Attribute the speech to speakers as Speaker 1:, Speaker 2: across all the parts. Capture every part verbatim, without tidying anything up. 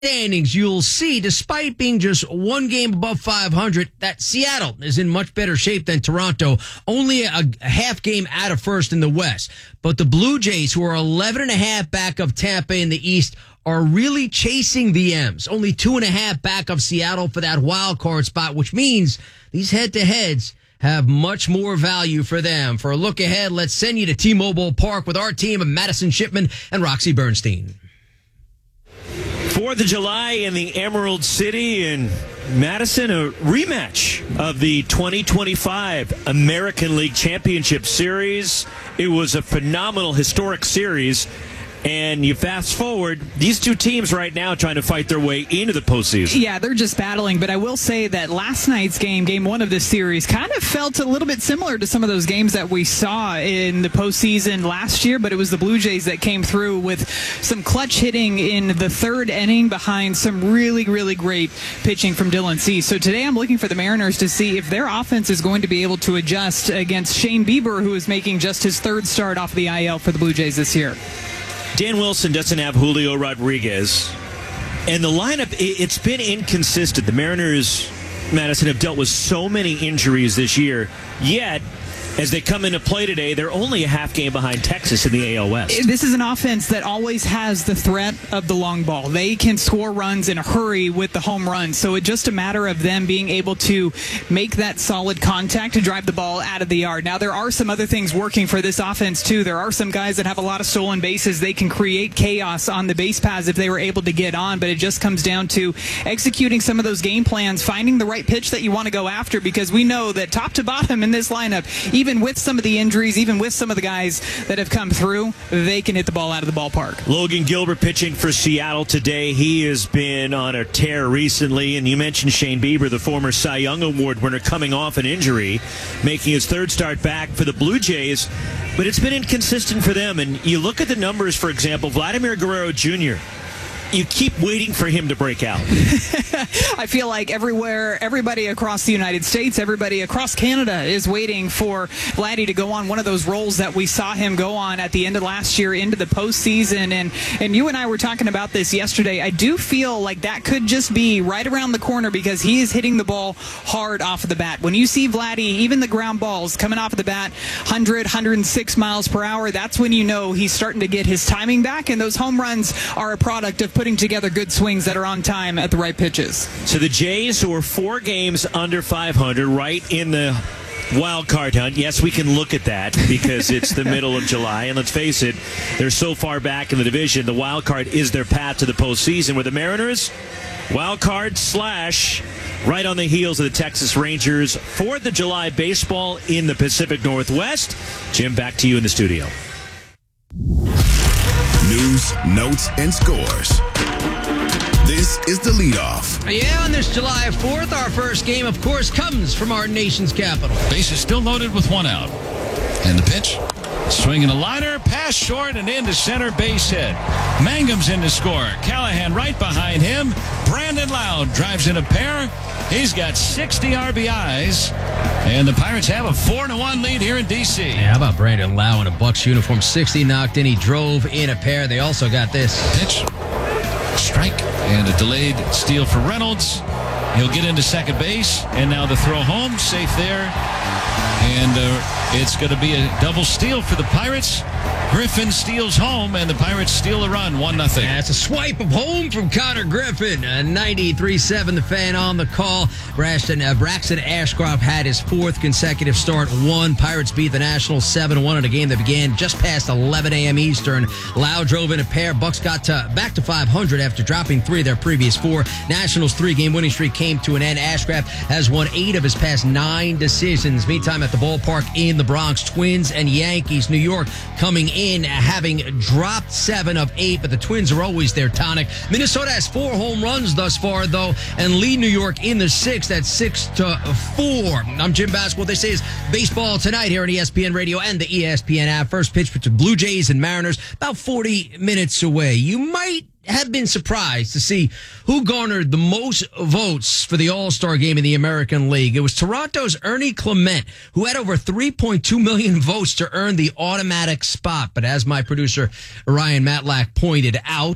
Speaker 1: standings, you'll see, despite being just one game above five hundred, that Seattle is in much better shape than Toronto, only a, a half game out of first in the West. But the Blue Jays, who are eleven and a half back of Tampa in the East, are really chasing the M's. Only two and a half back of Seattle for that wild card spot, which means these head-to-heads have much more value for them. For a look ahead, let's send you to T-Mobile Park with our team of Madison Shipman and Roxy Bernstein.
Speaker 2: fourth of July in the Emerald City in Madison, a rematch of the twenty twenty-five American League Championship Series. It was a phenomenal, historic series. And you fast forward, these two teams right now trying to fight their way into the postseason.
Speaker 3: Yeah, they're just battling. But I will say that last night's game, game one of this series, kind of felt a little bit similar to some of those games that we saw in the postseason last year. But it was the Blue Jays that came through with some clutch hitting in the third inning behind some really, really great pitching from Dylan Cease. So today I'm looking for the Mariners to see if their offense is going to be able to adjust against Shane Bieber, who is making just his third start off the I L for the Blue Jays this year.
Speaker 2: Dan Wilson doesn't have Julio Rodriguez. And the lineup, it's been inconsistent. The Mariners, Madison, have dealt with so many injuries this year. Yet, as they come into play today, they're only a half game behind Texas in the A L West.
Speaker 3: This is an offense that always has the threat of the long ball. They can score runs in a hurry with the home runs. So it's just a matter of them being able to make that solid contact to drive the ball out of the yard. Now, there are some other things working for this offense, too. There are some guys that have a lot of stolen bases. They can create chaos on the base paths if they were able to get on. But it just comes down to executing some of those game plans, finding the right pitch that you want to go after, because we know that top to bottom in this lineup, even with some of the injuries, even with some of the guys that have come through, they can hit the ball out of the ballpark.
Speaker 2: Logan Gilbert pitching for Seattle today. He has been on a tear recently, and you mentioned Shane Bieber, the former Cy Young Award winner, coming off an injury, making his third start back for the Blue Jays. But it's been inconsistent for them, and you look at the numbers, for example, Vladimir Guerrero Junior You keep waiting for him to break out.
Speaker 3: I feel like everywhere, everybody across the United States, everybody across Canada is waiting for Vladdy to go on one of those roles that we saw him go on at the end of last year into the postseason. And, and you and I were talking about this yesterday. I do feel like that could just be right around the corner because he is hitting the ball hard off of the bat. When you see Vladdy, even the ground balls coming off of the bat, one hundred, one hundred six miles per hour, that's when you know he's starting to get his timing back. And those home runs are a product of putting together good swings that are on time at the right pitches.
Speaker 2: So the Jays, who are four games under five hundred, right in the wild card hunt. Yes, we can look at that because it's the middle of July. And let's face it, they're so far back in the division. The wild card is their path to the postseason. Where the Mariners, wild card slash right on the heels of the Texas Rangers. fourth of July baseball in the Pacific Northwest. Jim, back to you in the studio.
Speaker 4: News, notes, and scores. This is the leadoff.
Speaker 1: Yeah, on this July fourth, our first game, of course, comes from our nation's capital.
Speaker 5: Base is still loaded with one out. And the pitch? Swinging a liner, pass short and into center, base hit. Mangum's in to score. Callahan right behind him. Brandon Loud drives in a pair. He's got sixty R B Is. And the Pirates have a four to one lead here in D C.
Speaker 1: Yeah, how about Brandon Loud in a Bucks uniform? sixty knocked in. He drove in a pair. They also got this.
Speaker 5: Pitch. Strike. And a delayed steal for Reynolds. He'll get into second base. And now the throw home. Safe there. And uh, it's going to be a double steal for the Pirates. Griffin steals home, and the Pirates steal a run, one nothing.
Speaker 1: Yeah, it's a swipe of home from Connor Griffin. Uh, ninety-three seven, the fan on the call. Braxton, uh, Braxton Ashcroft had his fourth consecutive start. One. Pirates beat the Nationals seven one in a game that began just past eleven a.m. Eastern. Loud drove in a pair. Bucks got to, back to five hundred after dropping three of their previous four. Nationals' three-game winning streak came to an end. Ashcraft has won eight of his past nine decisions. Meantime, at the ballpark in the Bronx, Twins and Yankees. New York coming in. In having dropped seven of eight, but the Twins are always their tonic. Minnesota has four home runs thus far, though, and lead New York in the sixth at six to four. I'm Jim Basketball. They say is baseball tonight here on E S P N Radio and the E S P N app. First pitch between Blue Jays and Mariners, about forty minutes away. You might have been surprised to see who garnered the most votes for the All-Star game in the American League. It was Toronto's Ernie Clement, who had over three point two million votes to earn the automatic spot. But as my producer Ryan Matlack pointed out,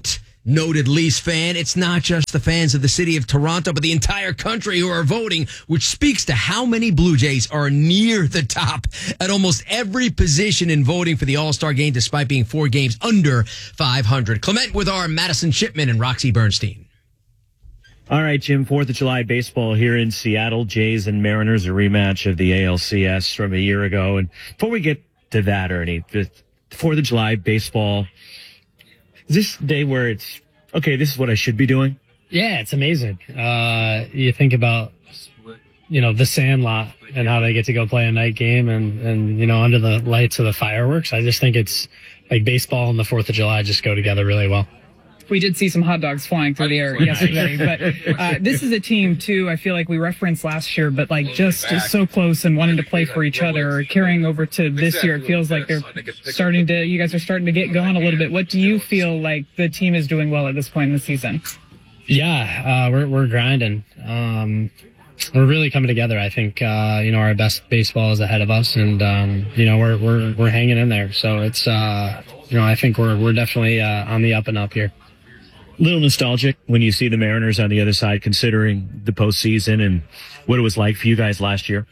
Speaker 1: Noted Leafs fan, it's not just the fans of the city of Toronto, but the entire country who are voting, which speaks to how many Blue Jays are near the top at almost every position in voting for the All-Star game, despite being four games under five hundred. Clement with our Madison Shipman and Roxy Bernstein.
Speaker 2: All right, Jim, fourth of July baseball here in Seattle. Jays and Mariners, a rematch of the A L C S from a year ago. And before we get to that, Ernie, the fourth of July baseball, is this day where it's, okay, this is what I should be doing?
Speaker 6: Yeah, it's amazing. Uh, you think about, you know, the Sandlot and how they get to go play a night game and, and, you know, under the lights of the fireworks. I just think it's like baseball and the fourth of July just go together really well.
Speaker 3: We did see some hot dogs flying through the air yesterday, but uh, this is a team, too, I feel like we referenced last year, but like just so close and wanting to play for each other, carrying over to this year. It feels like they're starting to, you guys are starting to get going a little bit. What do you feel like the team is doing well at this point in the season?
Speaker 6: Yeah, uh, we're, we're grinding. Um, we're really coming together. I think, uh, you know, our best baseball is ahead of us and, um, you know, we're, we're, we're hanging in there. So it's, uh, you know, I think we're, we're definitely uh, on the up and up here.
Speaker 2: Little nostalgic when you see the Mariners on the other side, considering the postseason and what it was like for you guys last year.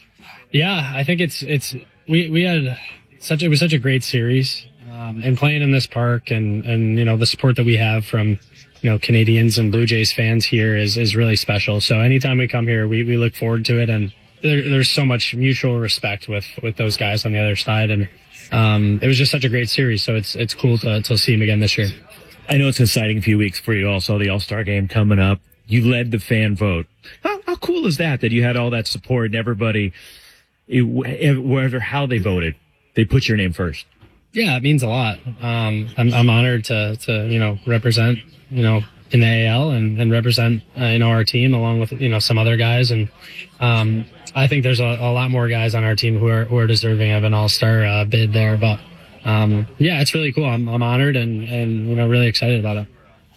Speaker 6: Yeah, I think it's it's we we had such it was such a great series, um, and playing in this park and and you know the support that we have from you know Canadians and Blue Jays fans here is is really special. So anytime we come here, we we look forward to it, and there, there's so much mutual respect with with those guys on the other side, and um, it was just such a great series. So it's it's cool to to see them again this year.
Speaker 2: I know it's an exciting few weeks for you also, the All-Star game coming up. You led the fan vote. How, how cool is that, that you had all that support and everybody, it, wherever, how they voted, they put your name first?
Speaker 6: Yeah, it means a lot. Um, I'm, I'm honored to, to, you know, represent, you know, in the A L and, and represent, uh, you know, our team along with, you know, some other guys. And um, I think there's a, a lot more guys on our team who are, who are deserving of an All-Star uh, bid there, but Um, yeah, it's really cool. I'm, I'm honored and, and, you know, really excited about it.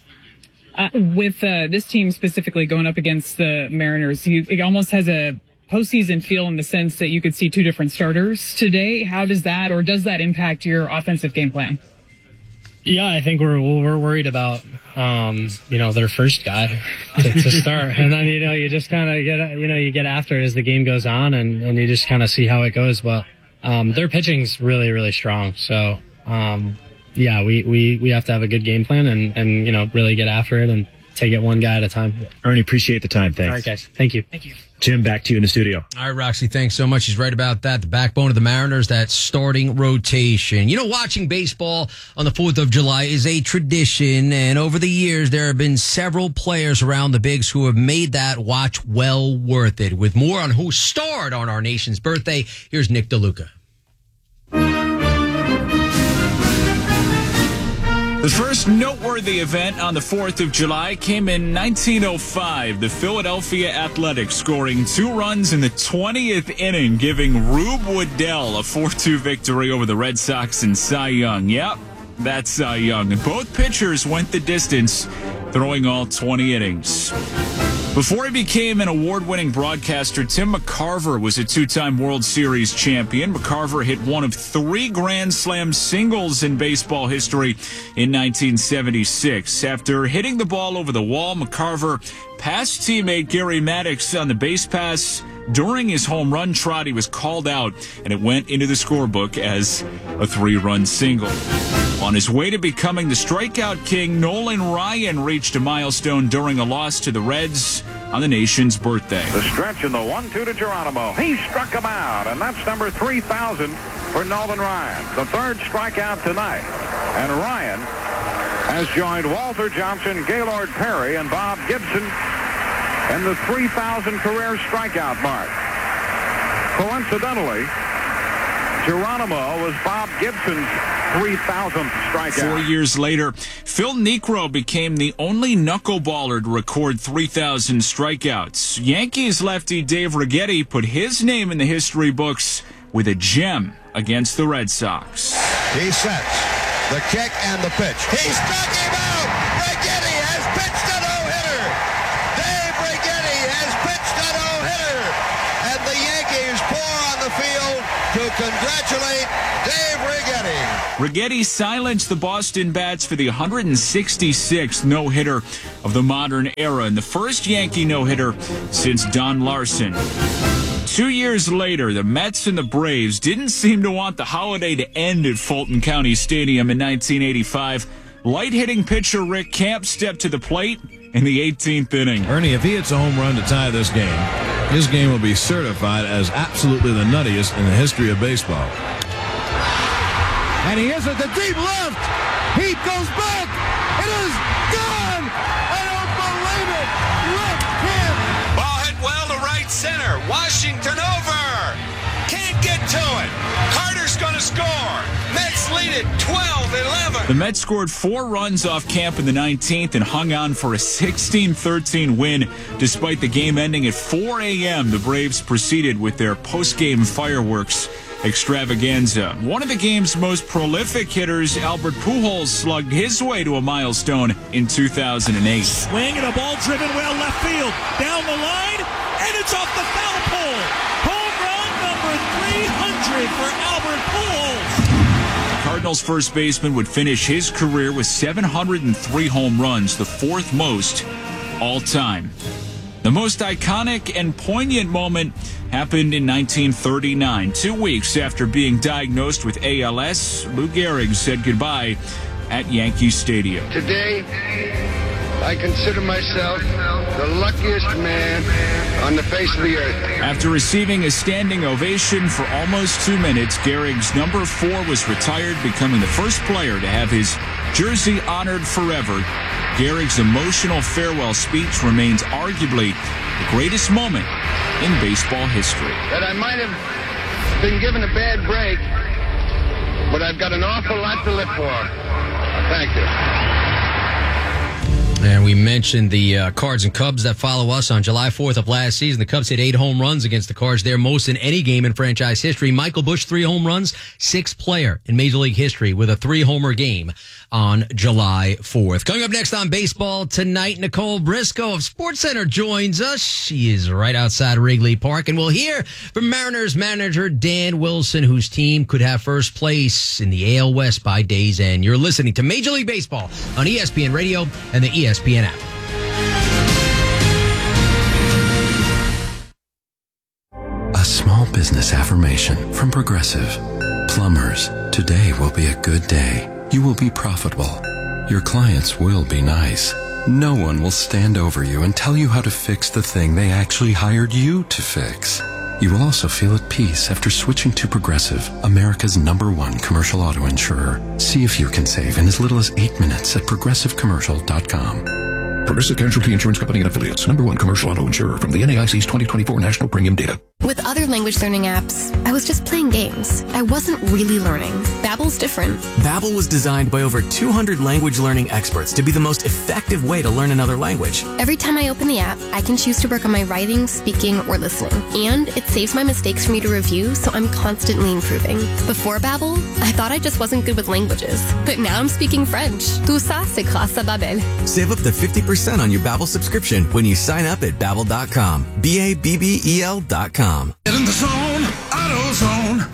Speaker 3: Uh, with uh, this team specifically going up against the Mariners, you, it almost has a postseason feel in the sense that you could see two different starters today. How does that, or does that impact your offensive game plan?
Speaker 6: Yeah, I think we're we're worried about, um, you know, their first guy to, to start. And then, you know, you just kind of get, you know, you get after it as the game goes on and, and you just kind of see how it goes. But Um, their pitching's really, really strong. So, um, yeah, we, we, we have to have a good game plan and, and, you know, really get after it and take it one guy at a time.
Speaker 2: Ernie, appreciate the time. Thanks.
Speaker 6: All right, guys. Thank you. Thank you.
Speaker 2: Jim, back to you in the studio.
Speaker 1: All right, Roxy, thanks so much. He's right about that. The backbone of the Mariners, that starting rotation. You know, watching baseball on the fourth of July is a tradition, and over the years, there have been several players around the Bigs who have made that watch well worth it. With more on who starred on our nation's birthday, here's Nick DeLuca.
Speaker 7: The first noteworthy event on the fourth of July came in nineteen oh five. The Philadelphia Athletics scoring two runs in the twentieth inning, giving Rube Waddell a four two victory over the Red Sox and Cy Young. Yep, that's Cy Young. And both pitchers went the distance, throwing all twenty innings. Before he became an award-winning broadcaster, Tim McCarver was a two-time World Series champion. McCarver hit one of three Grand Slam singles in baseball history in nineteen seventy-six. After hitting the ball over the wall, McCarver passed teammate Gary Maddox on the base pass. During his home run trot, he was called out, and it went into the scorebook as a three-run single. On his way to becoming the strikeout king, Nolan Ryan reached a milestone during a loss to the Reds on the nation's birthday.
Speaker 8: The stretch in the one two to Geronimo. He struck him out, and that's number three thousand for Nolan Ryan. The third strikeout tonight. And Ryan has joined Walter Johnson, Gaylord Perry, and Bob Gibson in the three thousand career strikeout mark. Coincidentally, Geronimo was Bob Gibson's three thousandth strikeout.
Speaker 7: Four years later, Phil Niekro became the only knuckleballer to record three thousand strikeouts. Yankees lefty Dave Righetti put his name in the history books with a gem against the Red Sox.
Speaker 9: He sets the kick and the pitch. He struck him out! Righetti has pitched a no-hitter! Dave Righetti has pitched a no-hitter! And the Yankees pour on the field to congratulate Dave Righetti.
Speaker 7: Righetti silenced the Boston Bats for the one hundred sixty-sixth no-hitter of the modern era and the first Yankee no-hitter since Don Larson. Two years later, the Mets and the Braves didn't seem to want the holiday to end at Fulton County Stadium in nineteen eighty-five. Light-hitting pitcher Rick Camp stepped to the plate in the eighteenth inning.
Speaker 10: Ernie, if he hits a home run to tie this game, his game will be certified as absolutely the nuttiest in the history of baseball.
Speaker 9: And he is at the deep left. He goes back. It is gone. I don't believe it. Rick Camp. Ball hit well to right center. Washington over. Can't get to it. Carter's going to score. Mets lead it twelve eleven.
Speaker 7: The Mets scored four runs off Camp in the nineteenth and hung on for a sixteen thirteen win. Despite the game ending at four a.m., the Braves proceeded with their post-game fireworks extravaganza. One of the game's most prolific hitters, Albert Pujols, slugged his way to a milestone in two thousand eight.
Speaker 2: Swing and a ball driven well left field. Down the line, and it's off the foul pole. Home run number three hundred for Albert Pujols.
Speaker 7: Cardinals first baseman would finish his career with seven hundred three home runs, the fourth most all time. The most iconic and poignant moment happened in nineteen thirty-nine. Two weeks after being diagnosed with A L S, Lou Gehrig said goodbye at Yankee Stadium.
Speaker 11: Today, I consider myself the luckiest man on the face of the earth.
Speaker 7: After receiving a standing ovation for almost two minutes, Gehrig's number four was retired, becoming the first player to have his jersey honored forever. Gehrig's emotional farewell speech remains arguably the greatest moment in baseball history.
Speaker 11: That I might have been given a bad break, but I've got an awful lot to live for. Thank you.
Speaker 1: And we mentioned the uh, Cards and Cubs that follow us on July fourth of last season. The Cubs hit eight home runs against the Cards, their most in any game in franchise history. Michael Busch, three home runs, sixth player in Major League history with a three-homer game on July fourth. Coming up next on Baseball Tonight, Nicole Briscoe of SportsCenter joins us. She is right outside Wrigley Park, and we'll hear from Mariners manager Dan Wilson, whose team could have first place in the A L West by day's end. You're listening to Major League Baseball on E S P N Radio and the E S P N app.
Speaker 12: A small business affirmation from Progressive. Plumbers, today will be a good day. You will be profitable. Your clients will be nice. No one will stand over you and tell you how to fix the thing they actually hired you to fix. You will also feel at peace after switching to Progressive, America's number one commercial auto insurer. See if you can save in as little as eight minutes at progressive commercial dot com.
Speaker 13: Progressive Casualty Insurance Company and Affiliates. Number one commercial auto insurer from the N A I C's twenty twenty-four National Premium Data.
Speaker 14: With other language learning apps, I was just playing games. I wasn't really learning. Babbel's different.
Speaker 15: Babbel was designed by over two hundred language learning experts to be the most effective way to learn another language.
Speaker 14: Every time I open the app, I can choose to work on my writing, speaking, or listening. And it saves my mistakes for me to review, so I'm constantly improving. Before Babbel, I thought I just wasn't good with languages. But now I'm speaking French. Tout ça, c'est grâce à Babbel.
Speaker 15: Save up to fifty percent on your Babbel subscription when you sign up at babbel dot com. B A B B E L dot com.
Speaker 13: Get in the zone, AutoZone.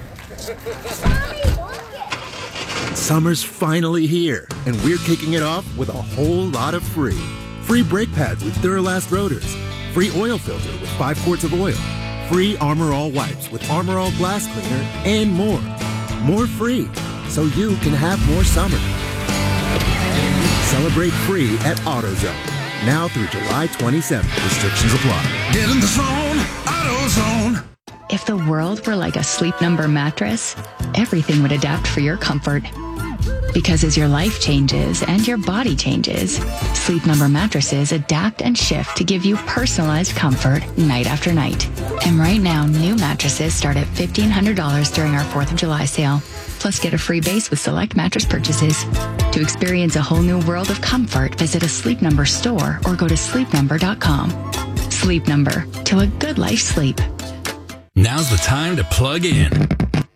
Speaker 16: Summer's finally here, and we're kicking it off with a whole lot of free. Free brake pads with Duralast rotors. Free oil filter with five quarts of oil. Free Armor All wipes with Armor All glass cleaner, and more. More free, so you can have more summer. Celebrate free at AutoZone. Now through July twenty-seventh. Restrictions apply.
Speaker 13: Get in the zone, AutoZone.
Speaker 17: If the world were like a Sleep Number mattress, everything would adapt for your comfort. Because as your life changes and your body changes, Sleep Number mattresses adapt and shift to give you personalized comfort night after night. And right now, new mattresses start at fifteen hundred dollars during our fourth of July sale. Plus, get a free base with select mattress purchases. To experience a whole new world of comfort, visit a Sleep Number store or go to sleep number dot com. Sleep Number, to a good life sleep.
Speaker 18: Now's the time to plug in.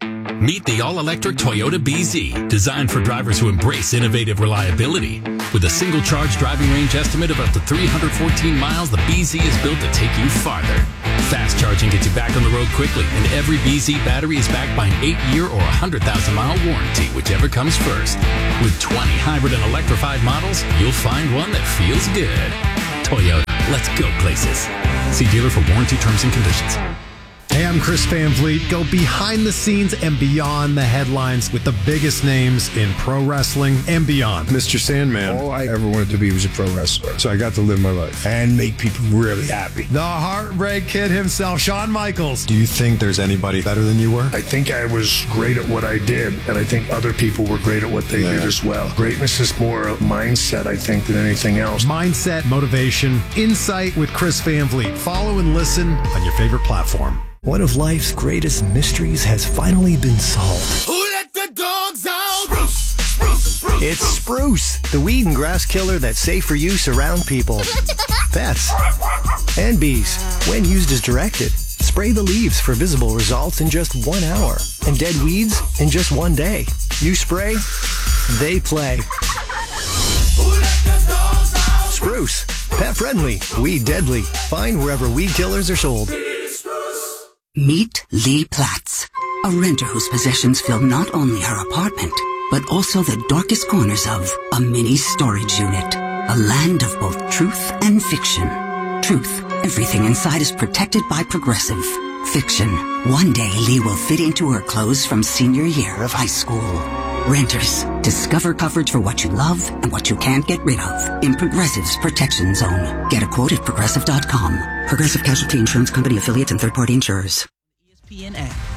Speaker 18: Meet the all-electric Toyota B Z, designed for drivers who embrace innovative reliability. With a single charge driving range estimate of up to three hundred fourteen miles, the B Z is built to take you farther. Fast charging gets you back on the road quickly, and every B Z battery is backed by an eight-year or one hundred thousand mile warranty, whichever comes first. With twenty hybrid and electrified models, you'll find one that feels good. Toyota, let's go places. See dealer for warranty terms and conditions.
Speaker 19: Hey, I'm Chris Van Vliet. Go behind the scenes and beyond the headlines with the biggest names in pro wrestling and beyond.
Speaker 20: Mister Sandman, all I ever wanted to be was a pro wrestler. So I got to live my life and make people really happy.
Speaker 19: The Heartbreak Kid himself, Shawn Michaels. Do you think there's anybody better than you were?
Speaker 20: I think I was great at what I did, and I think other people were great at what they yeah. did as well. Greatness is more a mindset, I think, than anything else.
Speaker 19: Mindset, motivation, insight with Chris Van Vliet. Follow and listen on your favorite platform.
Speaker 21: One of life's greatest mysteries has finally been solved.
Speaker 9: Who let the dogs out? Spruce, spruce, spruce.
Speaker 21: It's Spruce, the weed and grass killer that's safe for use around people, pets, and bees. When used as directed, spray the leaves for visible results in just one hour, and dead weeds in just one day. You spray, they play.
Speaker 9: Who let the dogs out?
Speaker 21: Spruce, pet friendly, weed deadly. Find wherever weed killers are sold.
Speaker 22: Meet Lee Platts, a renter whose possessions fill not only her apartment, but also the darkest corners of a mini storage unit. A land of both truth and fiction. Truth, everything inside is protected by Progressive. Fiction, one day Lee will fit into her clothes from senior year of high school. Renters, discover coverage for what you love and what you can't get rid of in Progressive's Protection Zone. Get a quote at Progressive dot com. Progressive Casualty Insurance Company affiliates and third-party insurers.
Speaker 23: E S P N app.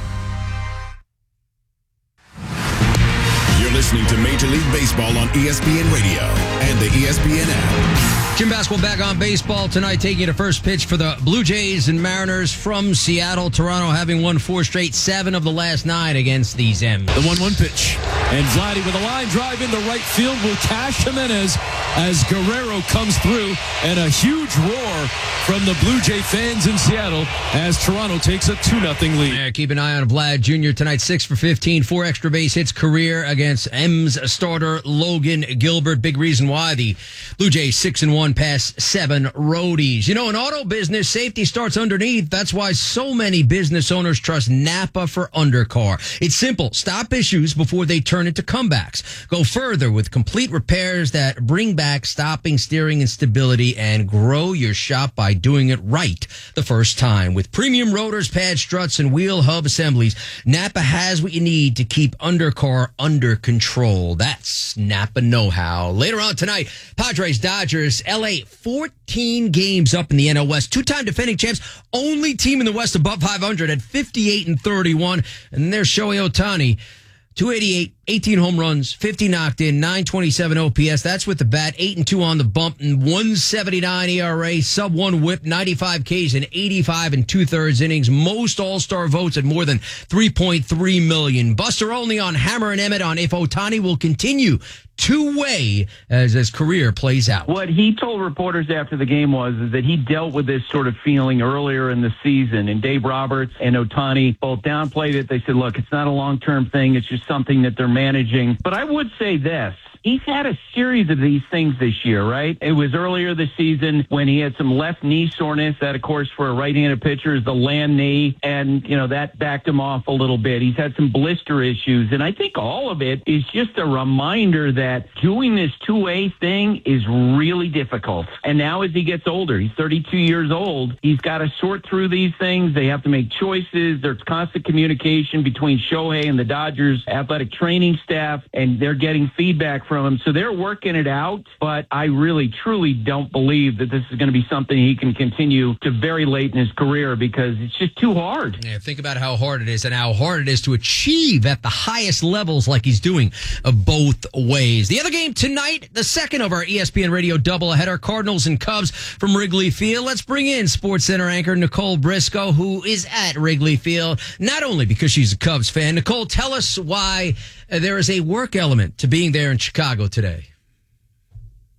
Speaker 4: You're listening to Major League Baseball on E S P N Radio and the E S P N app.
Speaker 1: Jim Basketball back on baseball tonight, taking the first pitch for the Blue Jays and Mariners from Seattle. Toronto having won four straight, seven of the last nine against these M's.
Speaker 5: The one one pitch. And Vladdy with a line drive into right field will Cash Jimenez as Guerrero comes through, and a huge roar from the Blue Jay fans in Seattle as Toronto takes a two nothing lead.
Speaker 1: Yeah, keep an eye on Vlad Junior tonight, six for fifteen, four extra base hits career against M's starter Logan Gilbert. Big reason why the Blue Jays six and one past seven roadies. You know, in auto business, safety starts underneath. That's why so many business owners trust Napa for undercar. It's simple. Stop issues before they turn into comebacks. Go further with complete repairs that bring back stopping, steering, and stability, and grow your shop by doing it right the first time. With premium rotors, pad struts, and wheel hub assemblies, Napa has what you need to keep undercar under control. That's Napa know-how. Later on tonight, Padres, Dodgers, L A, fourteen games up in the N L West. Two-time defending champs, only team in the West above five hundred at fifty-eight and thirty-one. And there's Shohei Ohtani, two eighty-eight, eighteen home runs, fifty knocked in, nine twenty-seven O P S. That's with the bat, eight and two on the bump, and one seventy-nine E R A, sub one whip, ninety-five Ks in eighty-five and two-thirds innings. Most all-star votes at more than three point three million. Buster Olney on Hammer and Emmett on if Ohtani will continue two-way as his career plays out.
Speaker 24: What he told reporters after the game was is that he dealt with this sort of feeling earlier in the season, and Dave Roberts and Ohtani both downplayed it. They said, look, it's not a long-term thing. It's just something that they're managing. But I would say this. He's had a series of these things this year, right? It was earlier this season when he had some left knee soreness. That, of course, for a right-handed pitcher is the land knee. And, you know, that backed him off a little bit. He's had some blister issues. And I think all of it is just a reminder that doing this two-way thing is really difficult. And now as he gets older, he's thirty-two years old, he's got to sort through these things. They have to make choices. There's constant communication between Shohei and the Dodgers athletic training staff, and they're getting feedback from him. So they're working it out, but I really, truly don't believe that this is going to be something he can continue to very late in his career because it's just too hard.
Speaker 1: Yeah, think about how hard it is and how hard it is to achieve at the highest levels like he's doing uh, both ways. The other game tonight, the second of our E S P N Radio doubleheader, Cardinals and Cubs from Wrigley Field. Let's bring in SportsCenter anchor Nicole Briscoe, who is at Wrigley Field, not only because she's a Cubs fan. Nicole, tell us why uh, there is a work element to being there in Chicago today.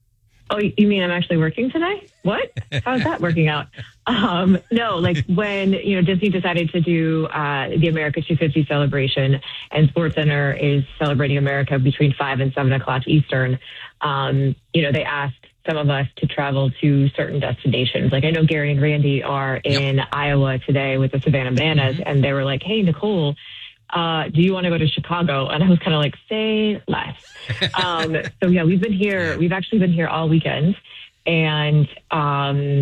Speaker 3: Oh, you mean I'm actually working today? What? How's that working out? Um, no, like when, you know, Disney decided to do uh, the America two fifty celebration and SportsCenter is celebrating America between five and seven o'clock Eastern, um, you know, they asked some of us to travel to certain destinations. Like I know Gary and Randy are in yep. Iowa today with the Savannah Bananas, mm-hmm. and they were like, hey, Nicole, uh, do you want to go to Chicago? And I was kind of like, say less. um, so yeah, we've been here. We've actually been here all weekend. And um,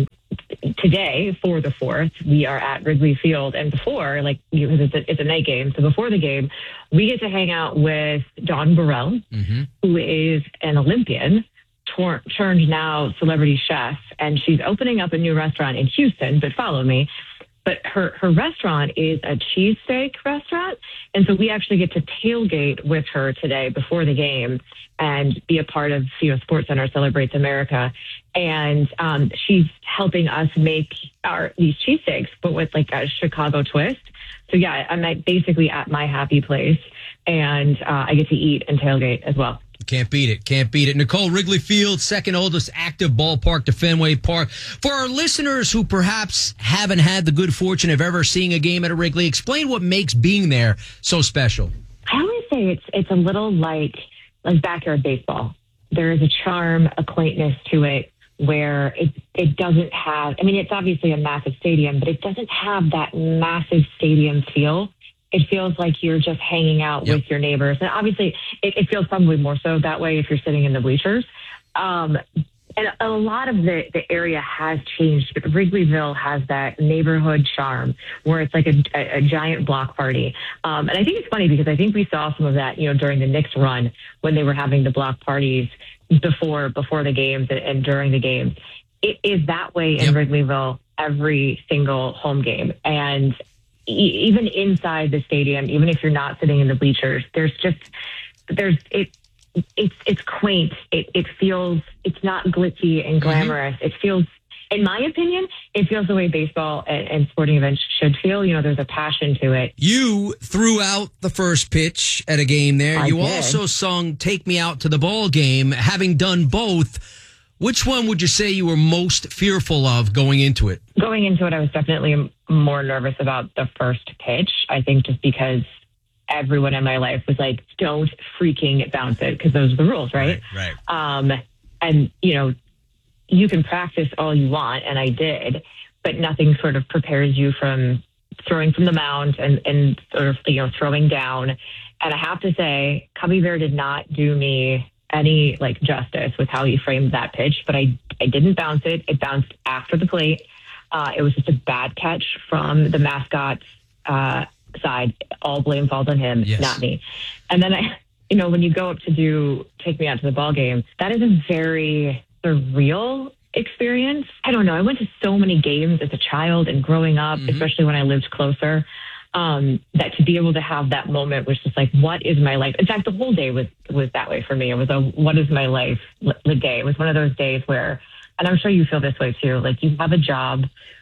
Speaker 3: today, for the fourth, we are at Wrigley Field. And before, like, because it's a, it's a night game, so before the game, we get to hang out with Dawn Burrell, mm-hmm. who is an Olympian, tor- turned now celebrity chef. And she's opening up a new restaurant in Houston, but follow me. But her, her restaurant is a cheesesteak restaurant. And so we actually get to tailgate with her today before the game and be a part of, you know, SportsCenter Celebrates America. And um, she's helping us make our these cheesesteaks, but with like a Chicago twist. So yeah, I'm at basically at my happy place, and uh, I get to eat and tailgate as well.
Speaker 1: Can't beat it. Can't beat it. Nicole, Wrigley Field, second oldest active ballpark to Fenway Park. For our listeners who perhaps haven't had the good fortune of ever seeing a game at a Wrigley, explain what makes being there so special.
Speaker 3: I always say it's it's a little like like backyard baseball. There is a charm, a quaintness to it where it it doesn't have, I mean, it's obviously a massive stadium, but it doesn't have that massive stadium feel. It feels like you're just hanging out yep. with your neighbors. And obviously, it, it feels probably more so that way if you're sitting in the bleachers. Um, and a lot of the, the area has changed, but Wrigleyville has that neighborhood charm where it's like a, a, a giant block party. Um, and I think it's funny because I think we saw some of that, you know, during the Knicks run when they were having the block parties before before the games and, and during the games. It is that way in yep. Wrigleyville every single home game. And even inside the stadium, even if you're not sitting in the bleachers, there's just, there's, it, it's, it's quaint. It, it feels, it's not glitzy and glamorous. Mm-hmm. It feels, in my opinion, it feels the way baseball and, and sporting events should feel. You know, there's a passion to it.
Speaker 1: You threw out the first pitch at a game there.
Speaker 3: I
Speaker 1: you
Speaker 3: did.
Speaker 1: also sung Take Me Out to the Ball Game. Having done both, which one would you say you were most fearful of going into it?
Speaker 3: Going into it, I was definitely more nervous about the first pitch. I think just because everyone in my life was like, don't freaking bounce it, because those are the rules, right?
Speaker 1: Right. right.
Speaker 3: Um, and, you know, you can practice all you want, and I did, but nothing sort of prepares you from throwing from the mound and, and sort of, you know, throwing down. And I have to say, Cubby Bear did not do me any like justice with how he framed that pitch, but I, I didn't bounce it. It bounced after the plate. Uh, it was just a bad catch from the mascot's uh, side. All blame falls on him, yes. not me. And then I, you know, when you go up to do Take Me Out to the Ball Game, that is a very surreal experience. I don't know. I went to so many games as a child and growing up, mm-hmm. especially when I lived closer. Um, that to be able to have that moment was just like, what is my life? In fact, the whole day was, was that way for me. It was a, what is my life the day? It was one of those days where, and I'm sure you feel this way too, like you have a job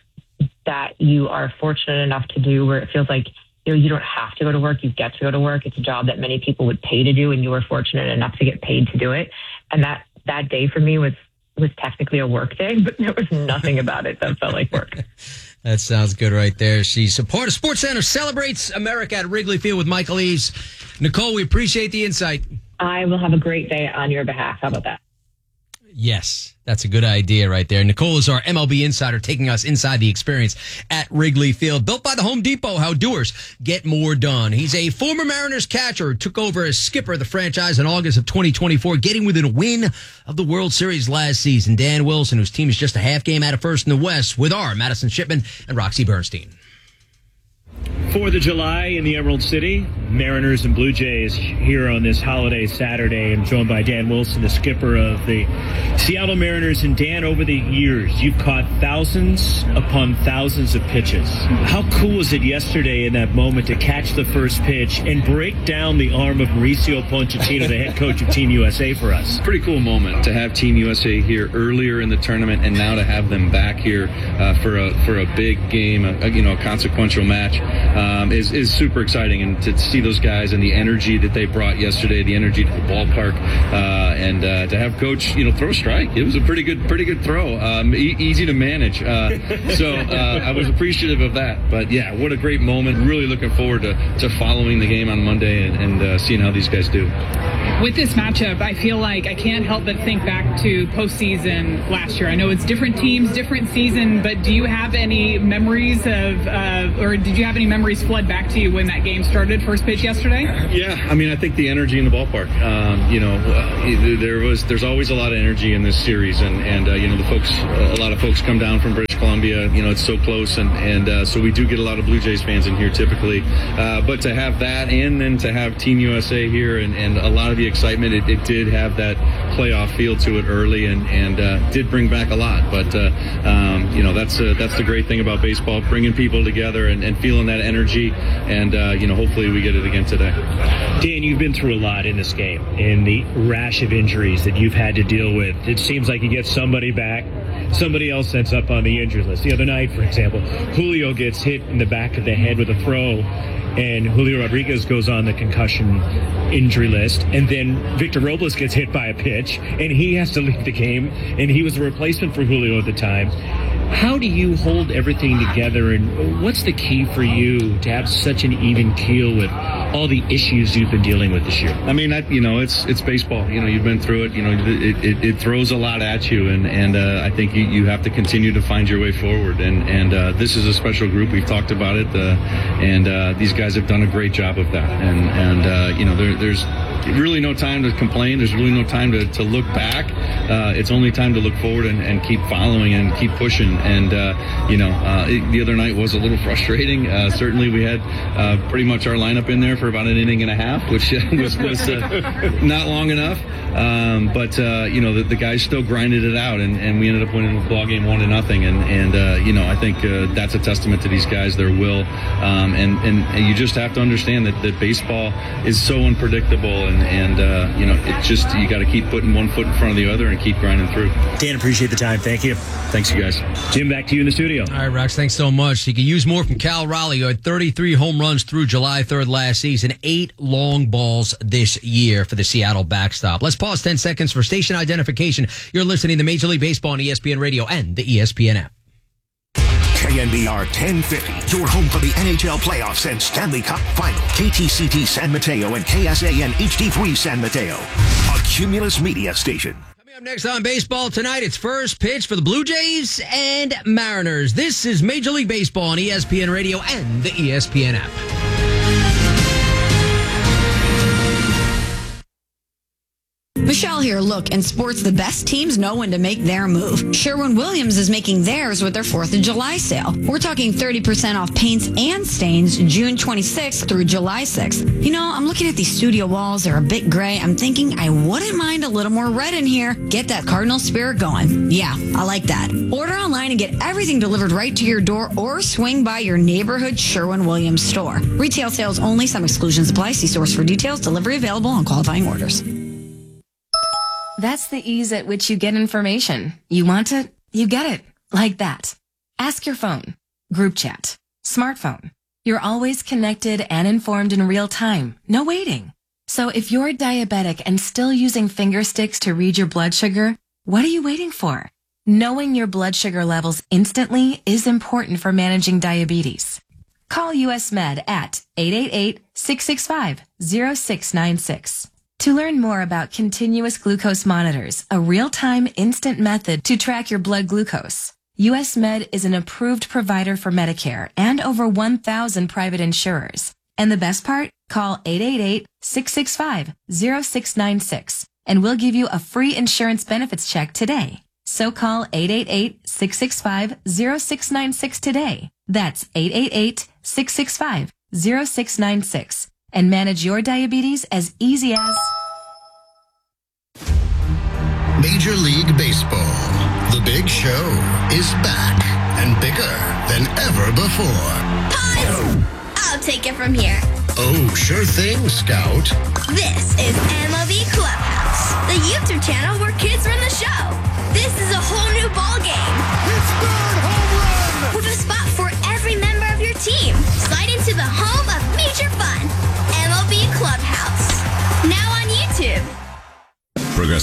Speaker 3: that you are fortunate enough to do where it feels like, you know, you don't have to go to work. You get to go to work. It's a job that many people would pay to do, and you were fortunate enough to get paid to do it. And that, that day for me was, was technically a work day, but there was nothing about it that felt like work.
Speaker 1: That sounds good right there. She's a part of SportsCenter Celebrates America at Wrigley Field with Michael Eaves. Nicole, we appreciate the insight.
Speaker 3: I will have a great day on your behalf. How about that?
Speaker 1: Yes, that's a good idea right there. Nicole is our M L B insider taking us inside the experience at Wrigley Field. Built by the Home Depot, how doers get more done. He's a former Mariners catcher who took over as skipper of the franchise in August of twenty twenty-four, getting within a win of the World Series last season. Dan Wilson, whose team is just a half game out of first in the West, with our Madison Shipman and Roxy Bernstein.
Speaker 2: fourth of July in the Emerald City. Mariners and Blue Jays here on this holiday Saturday. I'm joined by Dan Wilson, the skipper of the Seattle Mariners. And Dan, over the years, you've caught thousands upon thousands of pitches. How cool was it yesterday in that moment to catch the first pitch and break down the arm of Mauricio Pochettino, the head coach of Team U S A, for us?
Speaker 6: Pretty cool moment to have Team U S A here earlier in the tournament, and now to have them back here uh, for a for a big game, a, you know, a consequential match. Uh, um, is, is super exciting. And to see those guys and the energy that they brought yesterday, the energy to the ballpark, uh, and uh, to have Coach, you know, throw a strike. It was a pretty good, pretty good throw. Um, e- easy to manage. Uh, so uh, I was appreciative of that. But yeah, what a great moment. Really looking forward to, to following the game on Monday and, and uh, seeing how these guys do.
Speaker 7: With this matchup, I feel like I can't help but think back to postseason last year. I know it's different teams, different season, but do you have any memories of, uh, or did you have any memories flood back to you when that game started, first pitch yesterday?
Speaker 6: Yeah, I mean, I think the energy in the ballpark. Um, you know, uh, there was, there's always a lot of energy in this series, and and uh, you know, the folks, a lot of folks come down from British Columbia. You know, it's so close, and and uh, so we do get a lot of Blue Jays fans in here typically. Uh, but to have that, and then to have Team U S A here, and, and a lot of the excitement, it, it did have that playoff feel to it early, and and uh, did bring back a lot. But uh, um, you know, that's uh, that's the great thing about baseball, bringing people together and, and feeling that energy, and uh, you know, hopefully we get it again today.
Speaker 2: Dan, you've been through a lot in this game, in the rash of injuries that you've had to deal with. It seems like you get somebody back, somebody else ends up on the injury list. The other night, for example, Julio gets hit in the back of the head with a throw, and Julio Rodriguez goes on the concussion injury list, and then Victor Robles gets hit by a pitch, and he has to leave the game, and he was a replacement for Julio at the time. How do you hold everything together, and what's the key for you to have such an even keel with all the issues you've been dealing with this year?
Speaker 6: I mean, I, you know, it's it's baseball. You know, you've been through it. You know, it, it, it throws a lot at you, and and uh, I think you, you have to continue to find your way forward. And and uh, this is a special group. We've talked about it, uh, and uh, these guys have done a great job of that. And and uh, you know, there, there's really no time to complain. There's really no time to, to look back. Uh, it's only time to look forward and, and keep following and keep pushing. And, uh, you know, uh, it, the other night was a little frustrating. Uh, certainly we had uh, pretty much our lineup in there for about an inning and a half, which was, was uh, not long enough. Um, but, uh, you know, the, the guys still grinded it out, and, and we ended up winning the ball game one to nothing. And, and uh, you know, I think uh, that's a testament to these guys, their will. Um, and, and, and you just have to understand that, that baseball is so unpredictable. And, and uh, you know, it just, you got to keep putting one foot in front of the other and keep grinding through.
Speaker 2: Dan, appreciate the time. Thank you.
Speaker 6: Thanks, you guys.
Speaker 2: Jim, back to you in the studio.
Speaker 1: All right, Rex, thanks so much. You can use more from Cal Raleigh, who had thirty-three home runs through July third last season, eight long balls this year for the Seattle backstop. Let's pause ten seconds for station identification. You're listening to Major League Baseball on E S P N Radio and the E S P N app.
Speaker 8: K N B R ten fifty, your home for the N H L playoffs and Stanley Cup final. K T C T San Mateo and K S A N H D three San Mateo. A Cumulus Media station.
Speaker 1: Coming up next on baseball tonight, it's first pitch for the Blue Jays and Mariners. This is Major League Baseball on E S P N Radio and the E S P N app.
Speaker 10: Michelle here. Look, in sports, the best teams know when to make their move. Sherwin-Williams is making theirs with their fourth of July sale. We're talking thirty percent off paints and stains June twenty-sixth through July sixth. You know, I'm looking at these studio walls. They're a bit gray. I'm thinking I wouldn't mind a little more red in here. Get that Cardinal spirit going. Yeah, I like that. Order online and get everything delivered right to your door, or swing by your neighborhood Sherwin-Williams store. Retail sales only. Some exclusions apply. See source for details. Delivery available on qualifying orders.
Speaker 23: That's the ease at which you get information. You want it, you get it. Like that. Ask your phone. Group chat. Smartphone. You're always connected and informed in real time. No waiting. So if you're diabetic and still using finger sticks to read your blood sugar, what are you waiting for? Knowing your blood sugar levels instantly is important for managing diabetes. Call U S Med at eight eight eight, six six five, zero six nine six. To learn more about continuous glucose monitors, a real-time instant method to track your blood glucose, U S Med is an approved provider for Medicare and over one thousand private insurers. And the best part? Call eight eight eight, six six five, zero six nine six and we'll give you a free insurance benefits check today. So call eight eight eight, six six five, zero six nine six today. That's eight eight eight, six six five, zero six nine six. And manage your diabetes as easy as...
Speaker 8: Major League Baseball. The big show is back and bigger than ever before.
Speaker 25: Pause! I'll take it from here.
Speaker 8: Oh, sure thing, Scout.
Speaker 25: This is M L B Clubhouse, the YouTube channel where kids run the show. This is a whole new ball game. His third home run! With a spot for every member of your team. Slide into the home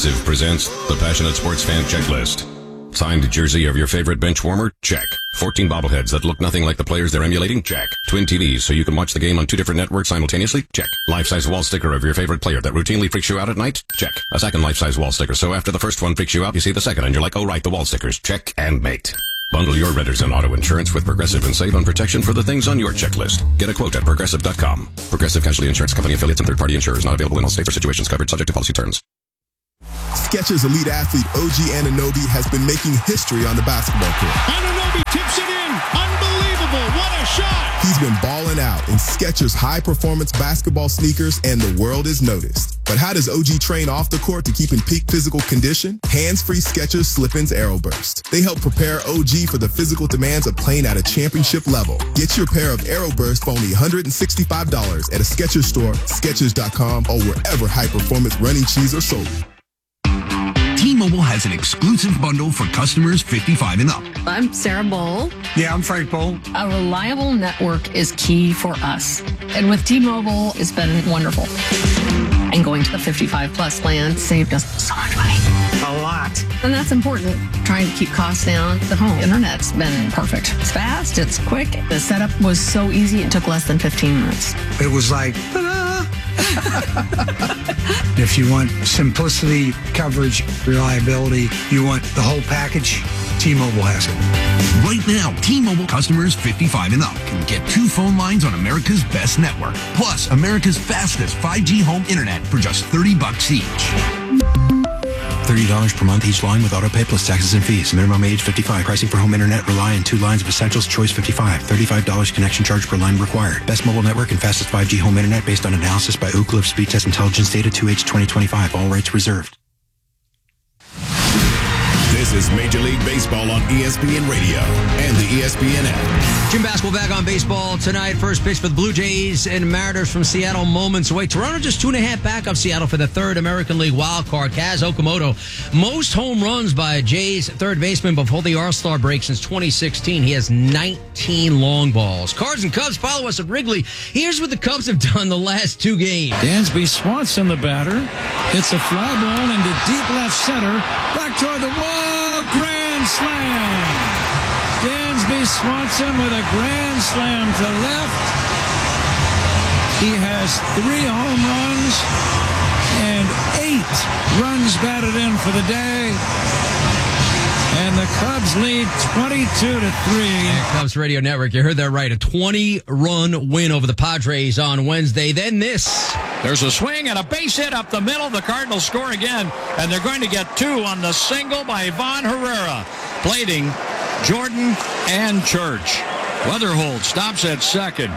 Speaker 4: Progressive presents the Passionate Sports Fan Checklist. Signed jersey of your favorite bench warmer? Check. fourteen bobbleheads that look nothing like the players they're emulating? Check. Twin T Vs so you can watch the game on two different networks simultaneously? Check. Life-size wall sticker of your favorite player that routinely freaks you out at night? Check. A second life-size wall sticker so after the first one freaks you out, you see the second and you're like, oh right, the wall stickers. Check and mate. Bundle your renters and auto insurance with Progressive and save on protection for the things on your checklist. Get a quote at Progressive dot com. Progressive Casualty Insurance Company affiliates and third-party insurers not available in all states or situations covered subject to policy terms.
Speaker 11: Skechers elite athlete O G Anunoby has been making history on the basketball court.
Speaker 9: Anunoby tips it in. Unbelievable. What a shot.
Speaker 11: He's been balling out in Skechers high-performance basketball sneakers, and the world is noticed. But how does O G train off the court to keep in peak physical condition? Hands-free Skechers Slip-ins Aeroburst. They help prepare O G for the physical demands of playing at a championship level. Get your pair of Aeroburst for only one hundred sixty-five dollars at a Skechers store, Skechers dot com, or wherever high-performance running shoes are sold.
Speaker 12: T-Mobile has an exclusive bundle for customers fifty-five and up.
Speaker 14: I'm Sarah Bowl.
Speaker 12: Yeah, I'm Frank Bowl.
Speaker 14: A reliable network is key for us. And with T-Mobile, it's been wonderful. And going to the fifty-five plus plan saved us so much money.
Speaker 12: A lot.
Speaker 14: And that's important. Trying to keep costs down. The home internet's been perfect. It's fast, it's quick. The setup was so easy, it took less than fifteen minutes.
Speaker 12: It was like, if you want simplicity, coverage, reliability, you want the whole package, T-Mobile has it. Right now, T-Mobile customers fifty-five and up can get two phone lines on America's best network, plus America's fastest five G home internet for just thirty bucks each. thirty dollars per month each line with autopay plus taxes and fees. Minimum age fifty-five. Pricing for home internet rely on two lines of Essentials Choice fifty-five. thirty-five dollars connection charge per line required. Best mobile network and fastest five G home internet based on analysis by Ookla of Speed Test Intelligence data two H twenty twenty-five. All rights reserved.
Speaker 4: This is Major League Baseball on E S P N Radio and the E S P N app.
Speaker 1: Jim Basketball back on baseball tonight. First pitch for the Blue Jays and Mariners from Seattle moments away. Toronto just two and a half back of Seattle for the third American League wild card. Kaz Okamoto, most home runs by a Jays third baseman before the All-Star break since twenty sixteen. He has nineteen long balls. Cards and Cubs follow us at Wrigley. Here's what the Cubs have done the last two games.
Speaker 5: Dansby Swanson, the batter, hits a fly ball into deep left center, back toward the wall. Grand slam. Dansby Swanson with a grand slam to left. He has three home runs and eight runs batted in for the day. And the Cubs lead twenty-two to three.
Speaker 1: Yeah, Cubs Radio Network, you heard that right. A twenty-run win over the Padres on Wednesday. Then this.
Speaker 5: There's a swing and a base hit up the middle. The Cardinals score again, and they're going to get two on the single by Ivan Herrera. Blading, Jordan, and Church. Weatherhold stops at second.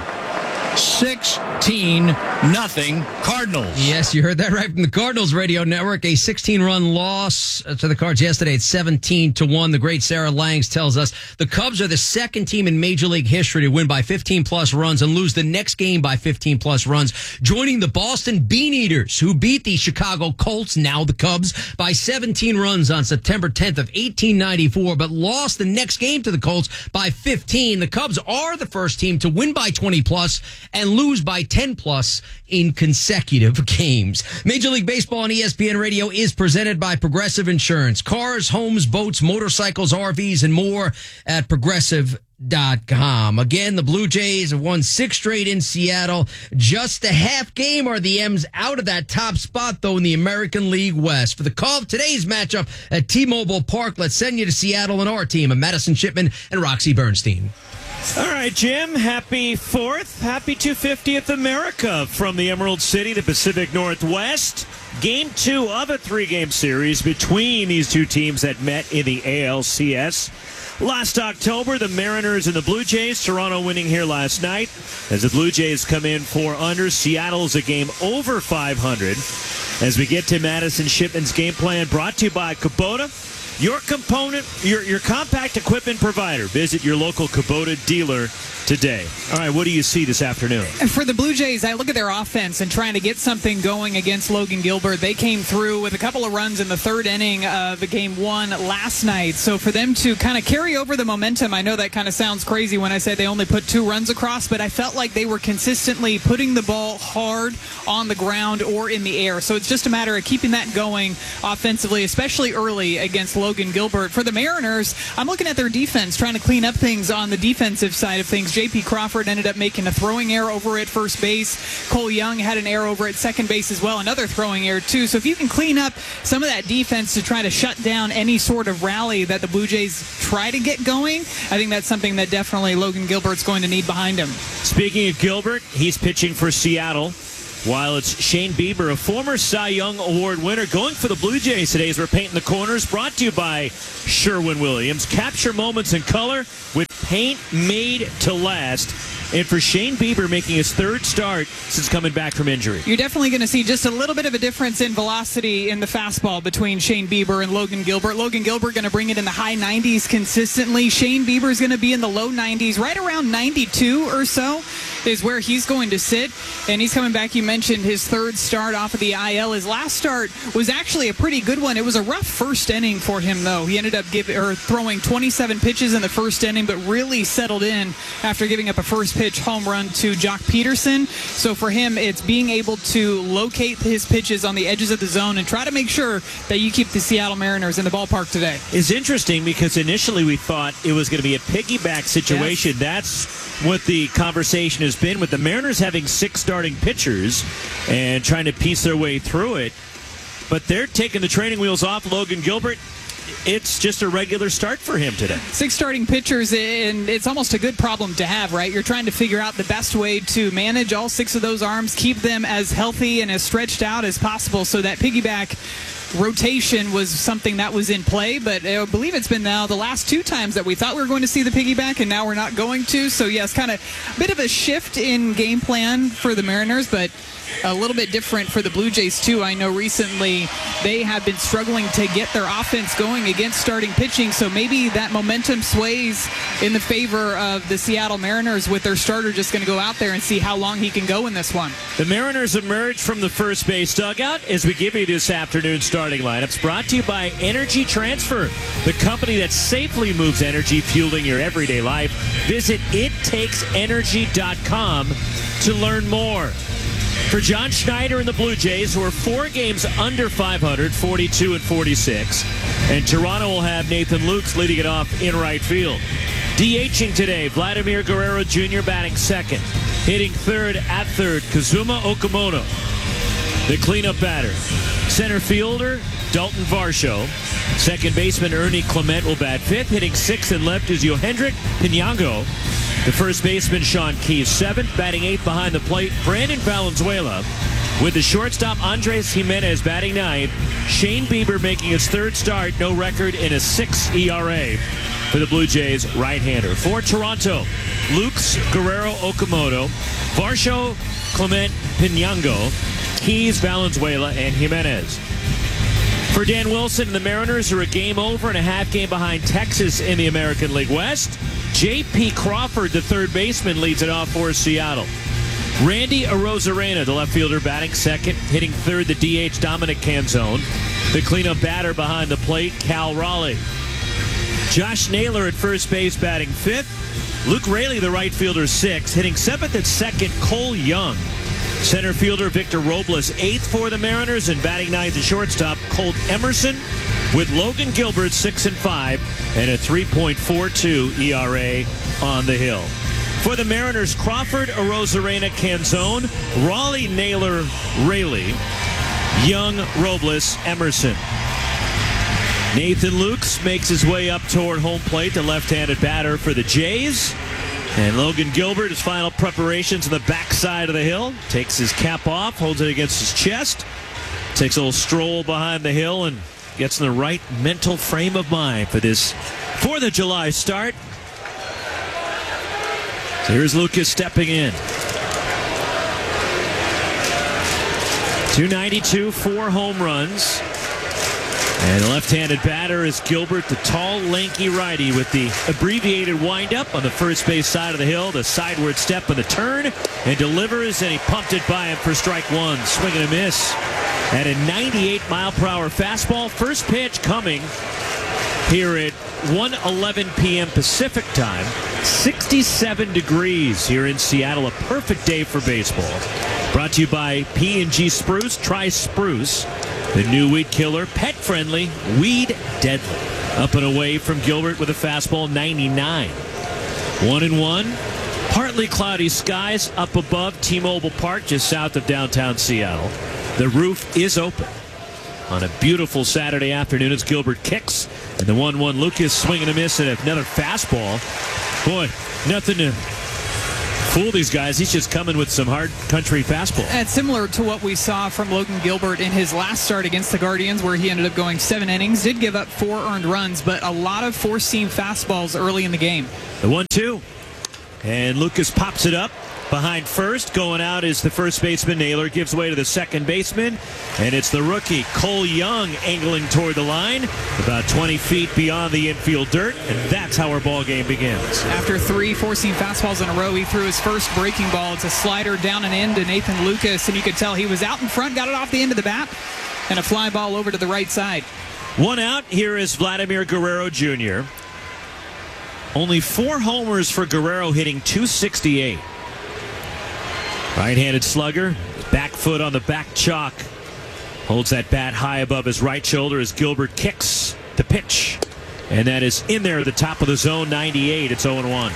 Speaker 5: sixteen nothing Cardinals.
Speaker 1: Yes, you heard that right from the Cardinals Radio Network. A sixteen-run loss to the Cards yesterday at seventeen to one. The great Sarah Langs tells us the Cubs are the second team in Major League history to win by fifteen-plus runs and lose the next game by fifteen-plus runs, joining the Boston Beaneaters, who beat the Chicago Colts, now the Cubs, by seventeen runs on September tenth of eighteen ninety-four, but lost the next game to the Colts by fifteen. The Cubs are the first team to win by twenty-plus and lose by ten-plus in consecutive games. Major League Baseball on E S P N Radio is presented by Progressive Insurance. Cars, homes, boats, motorcycles, R Vs, and more at Progressive dot com. Again, the Blue Jays have won six straight in Seattle. Just a half game are the M's out of that top spot, though, in the American League West. For the call of today's matchup at T-Mobile Park, let's send you to Seattle and our team of Madison Shipman and Roxy Bernstein.
Speaker 2: All right, Jim, happy fourth, happy two hundred fiftieth America from the Emerald City, the Pacific Northwest. Game two of a three-game series between these two teams that met in the A L C S. Last October, the Mariners and the Blue Jays, Toronto winning here last night. As the Blue Jays come in four under, Seattle's a game over five hundred. As we get to Madison Shipman's game plan, brought to you by Kubota. your component, your, your compact equipment provider. Visit your local Kubota dealer today. All right, what do you see this afternoon?
Speaker 7: For the Blue Jays, I look at their offense and trying to get something going against Logan Gilbert. They came through with a couple of runs in the third inning of the game one last night. So for them to kind of carry over the momentum, I know that kind of sounds crazy when I say they only put two runs across, but I felt like they were consistently putting the ball hard on the ground or in the air. So it's just a matter of keeping that going offensively, especially early against Logan Gilbert. For the Mariners, I'm looking at their defense, trying to clean up things on the defensive side of things. J P Crawford ended up making a throwing error over at first base. Cole Young had an error over at second base as well, another throwing error too. So if you can clean up some of that defense to try to shut down any sort of rally that the Blue Jays try to get going, I think that's something that definitely Logan Gilbert's going to need behind him.
Speaker 2: Speaking of Gilbert, he's pitching for Seattle, while it's Shane Bieber, a former Cy Young Award winner, going for the Blue Jays today as we're painting the corners. Brought to you by Sherwin-Williams. Capture moments in color with paint made to last. And for Shane Bieber making his third start since coming back from injury.
Speaker 7: You're definitely going to see just a little bit of a difference in velocity in the fastball between Shane Bieber and Logan Gilbert. Logan Gilbert going to bring it in the high nineties consistently. Shane Bieber is going to be in the low nineties, right around ninety-two or so is where he's going to sit. And he's coming back. You mentioned his third start off of the I L. His last start was actually a pretty good one. It was a rough first inning for him, though. He ended up giving or throwing twenty-seven pitches in the first inning, but really settled in after giving up a first pitch home run to Jock Peterson. So for him, it's being able to locate his pitches on the edges of the zone and try to make sure that you keep the Seattle Mariners in the ballpark today.
Speaker 2: It's interesting because initially we thought it was going to be a piggyback situation. Yes. That's what the conversation has been with the Mariners having six starting pitchers and trying to piece their way through it. But they're taking the training wheels off Logan Gilbert. It's just a regular start for him today.
Speaker 7: Six starting pitchers, and it's almost a good problem to have, right? You're trying to figure out the best way to manage all six of those arms, keep them as healthy and as stretched out as possible, so that piggyback rotation was something that was in play. But I believe it's been now the last two times that we thought we were going to see the piggyback, and now we're not going to. So, yes, kind of a bit of a shift in game plan for the Mariners, but a little bit different for the Blue Jays, too. I know recently they have been struggling to get their offense going against starting pitching, so maybe that momentum sways in the favor of the Seattle Mariners with their starter just going to go out there and see how long he can go in this one.
Speaker 2: The Mariners emerge from the first base dugout as we give you this afternoon's starting lineups, brought to you by Energy Transfer, the company that safely moves energy, fueling your everyday life. Visit it takes energy dot com to learn more. For John Schneider and the Blue Jays, who are four games under five hundred, forty-two and forty-six. And Toronto will have Nathan Lukes leading it off in right field. DHing today, Vladimir Guerrero Junior batting second. Hitting third at third, Kazuma Okamoto, the cleanup batter. Center fielder, Dalton Varsho. Second baseman, Ernie Clement, will bat fifth. Hitting sixth and left is Yohendrick Pinango. The first baseman, Sean Keys, seventh. Batting eighth behind the plate, Brandon Valenzuela. With the shortstop, Andres Jimenez, batting ninth. Shane Bieber making his third start, no record in a six E R A for the Blue Jays right-hander. For Toronto, Lukes, Guerrero, Okamoto, Varsho, Clement, Pinango, Keys, Valenzuela, and Jimenez. For Dan Wilson and the Mariners, are a game over and a half game behind Texas in the American League West. J P Crawford, the third baseman, leads it off for Seattle. Randy Arozarena, the left fielder, batting second. Hitting third, the D H, Dominic Canzone. The cleanup batter behind the plate, Cal Raleigh. Josh Naylor at first base, batting fifth. Luke Raley, the right fielder, sixth. Hitting seventh and second, Cole Young. Center fielder Victor Robles, eighth for the Mariners, and batting ninth at shortstop, Colt Emerson, with Logan Gilbert six and five and a three point four two E R A on the hill. For the Mariners, Crawford, Arozarena, Canzone, Raleigh, Naylor, Raley, Young, Robles, Emerson. Nathan Lukes makes his way up toward home plate, the left-handed batter for the Jays. And Logan Gilbert, his final preparations on the backside of the hill, takes his cap off, holds it against his chest, takes a little stroll behind the hill, and gets in the right mental frame of mind for this fourth of July start. So here's Lucas stepping in. two ninety-two, four home runs. And the left-handed batter is Gilbert, the tall, lanky righty with the abbreviated windup on the first base side of the hill, the sideward step on the turn, and delivers, and he pumped it by him for strike one. Swing and a miss at a ninety-eight mile per hour fastball. First pitch coming here at one eleven p.m. Pacific time. sixty-seven degrees here in Seattle. A perfect day for baseball. Brought to you by P and G Spruce. Try Spruce, the new weed killer, pet friendly, weed deadly. Up and away from Gilbert with a fastball, ninety-nine. One and one. Partly cloudy skies up above T-Mobile Park, just south of downtown Seattle. The roof is open on a beautiful Saturday afternoon as Gilbert kicks. And the one one Lucas swinging a miss at another fastball. Boy, nothing to fool these guys. He's just coming with some hard country fastball.
Speaker 7: And similar to what we saw from Logan Gilbert in his last start against the Guardians, where he ended up going seven innings, did give up four earned runs, but a lot of four-seam fastballs early in the game.
Speaker 2: The one two. And Lucas pops it up behind first. Going out is the first baseman. Naylor gives way to the second baseman. And it's the rookie, Cole Young, angling toward the line. About twenty feet beyond the infield dirt. And that's how our ball game begins.
Speaker 7: After three four-seam fastballs in a row, he threw his first breaking ball. It's a slider down and in to Nathan Lucas. And you could tell he was out in front, got it off the end of the bat. And a fly ball over to the right side.
Speaker 2: One out. Here is Vladimir Guerrero Junior Only four homers for Guerrero, hitting two sixty-eight. Right-handed slugger, back foot on the back chalk. Holds that bat high above his right shoulder as Gilbert kicks the pitch. And that is in there at the top of the zone, ninety-eight. It's oh and one.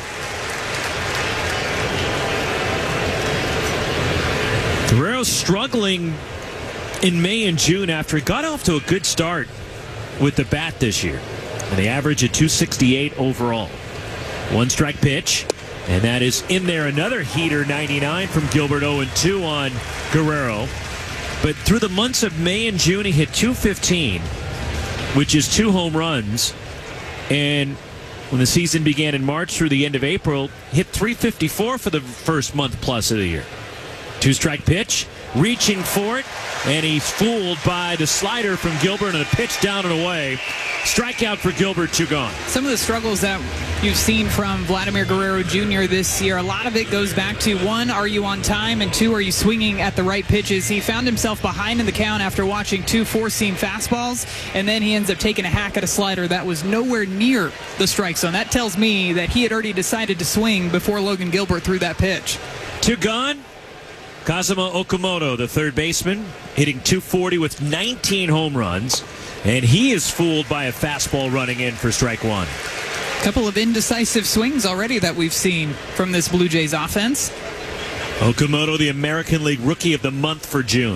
Speaker 2: Guerrero struggling in May and June after he got off to a good start with the bat this year. And the average at two sixty-eight overall. One strike pitch, and that is in there. Another heater, ninety-nine from Gilbert. oh and two on Guerrero. But through the months of May and June, he hit two fifteen, which is two home runs. And when the season began in March through the end of April, hit three fifty-four for the first month plus of the year. Two strike pitch, reaching for it, and he's fooled by the slider from Gilbert and a pitch down and away. Strikeout for Gilbert, two gone.
Speaker 7: Some of the struggles that you've seen from Vladimir Guerrero Junior this year, a lot of it goes back to, one, are you on time? And two, are you swinging at the right pitches? He found himself behind in the count after watching two four-seam fastballs, and then he ends up taking a hack at a slider that was nowhere near the strike zone. That tells me that he had already decided to swing before Logan Gilbert threw that pitch.
Speaker 2: Two gone. Kazuma Okamoto, the third baseman, hitting two forty with nineteen home runs. And he is fooled by a fastball running in for strike one.
Speaker 7: A couple of indecisive swings already that we've seen from this Blue Jays offense.
Speaker 2: Okamoto, the American League Rookie of the Month for June.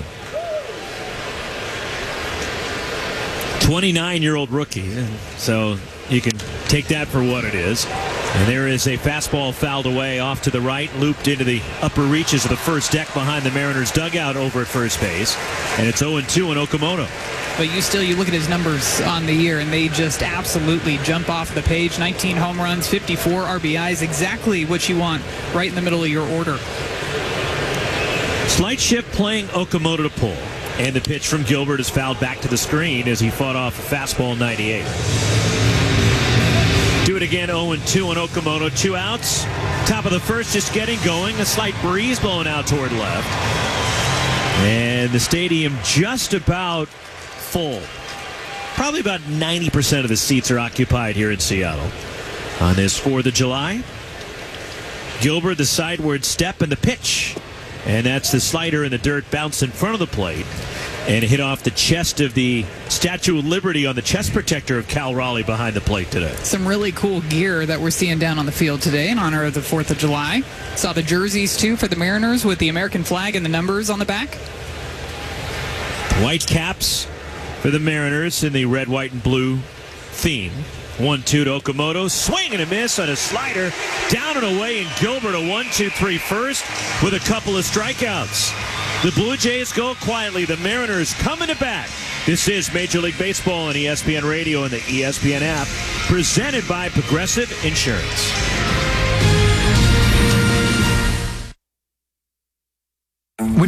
Speaker 2: twenty-nine-year-old rookie. So you can take that for what it is. And there is a fastball fouled away off to the right, looped into the upper reaches of the first deck behind the Mariners dugout over at first base. And it's oh and two on Okamoto.
Speaker 7: But you still, you look at his numbers on the year, and they just absolutely jump off the page. nineteen home runs, fifty-four R B Is, exactly what you want right in the middle of your order.
Speaker 2: Slight shift playing Okamoto to pull. And the pitch from Gilbert is fouled back to the screen as he fought off a fastball ninety-eight. Do it again, oh and two on Okamoto. Two outs. Top of the first, just getting going. A slight breeze blowing out toward left. And the stadium just about full. Probably about ninety percent of the seats are occupied here in Seattle on this fourth of July. Gilbert, the sideward step and the pitch. And that's the slider in the dirt, bounced in front of the plate and hit off the chest of the Statue of Liberty on the chest protector of Cal Raleigh behind the plate today.
Speaker 7: Some really cool gear that we're seeing down on the field today in honor of the fourth of July. Saw the jerseys, too, for the Mariners with the American flag and the numbers on the back.
Speaker 2: White caps for the Mariners in the red, white, and blue theme. one two to Okamoto. Swing and a miss on a slider. Down and away, and Gilbert a one two three first with a couple of strikeouts. The Blue Jays go quietly. The Mariners coming to bat. This is Major League Baseball on E S P N Radio and the E S P N app. Presented by Progressive Insurance.
Speaker 13: When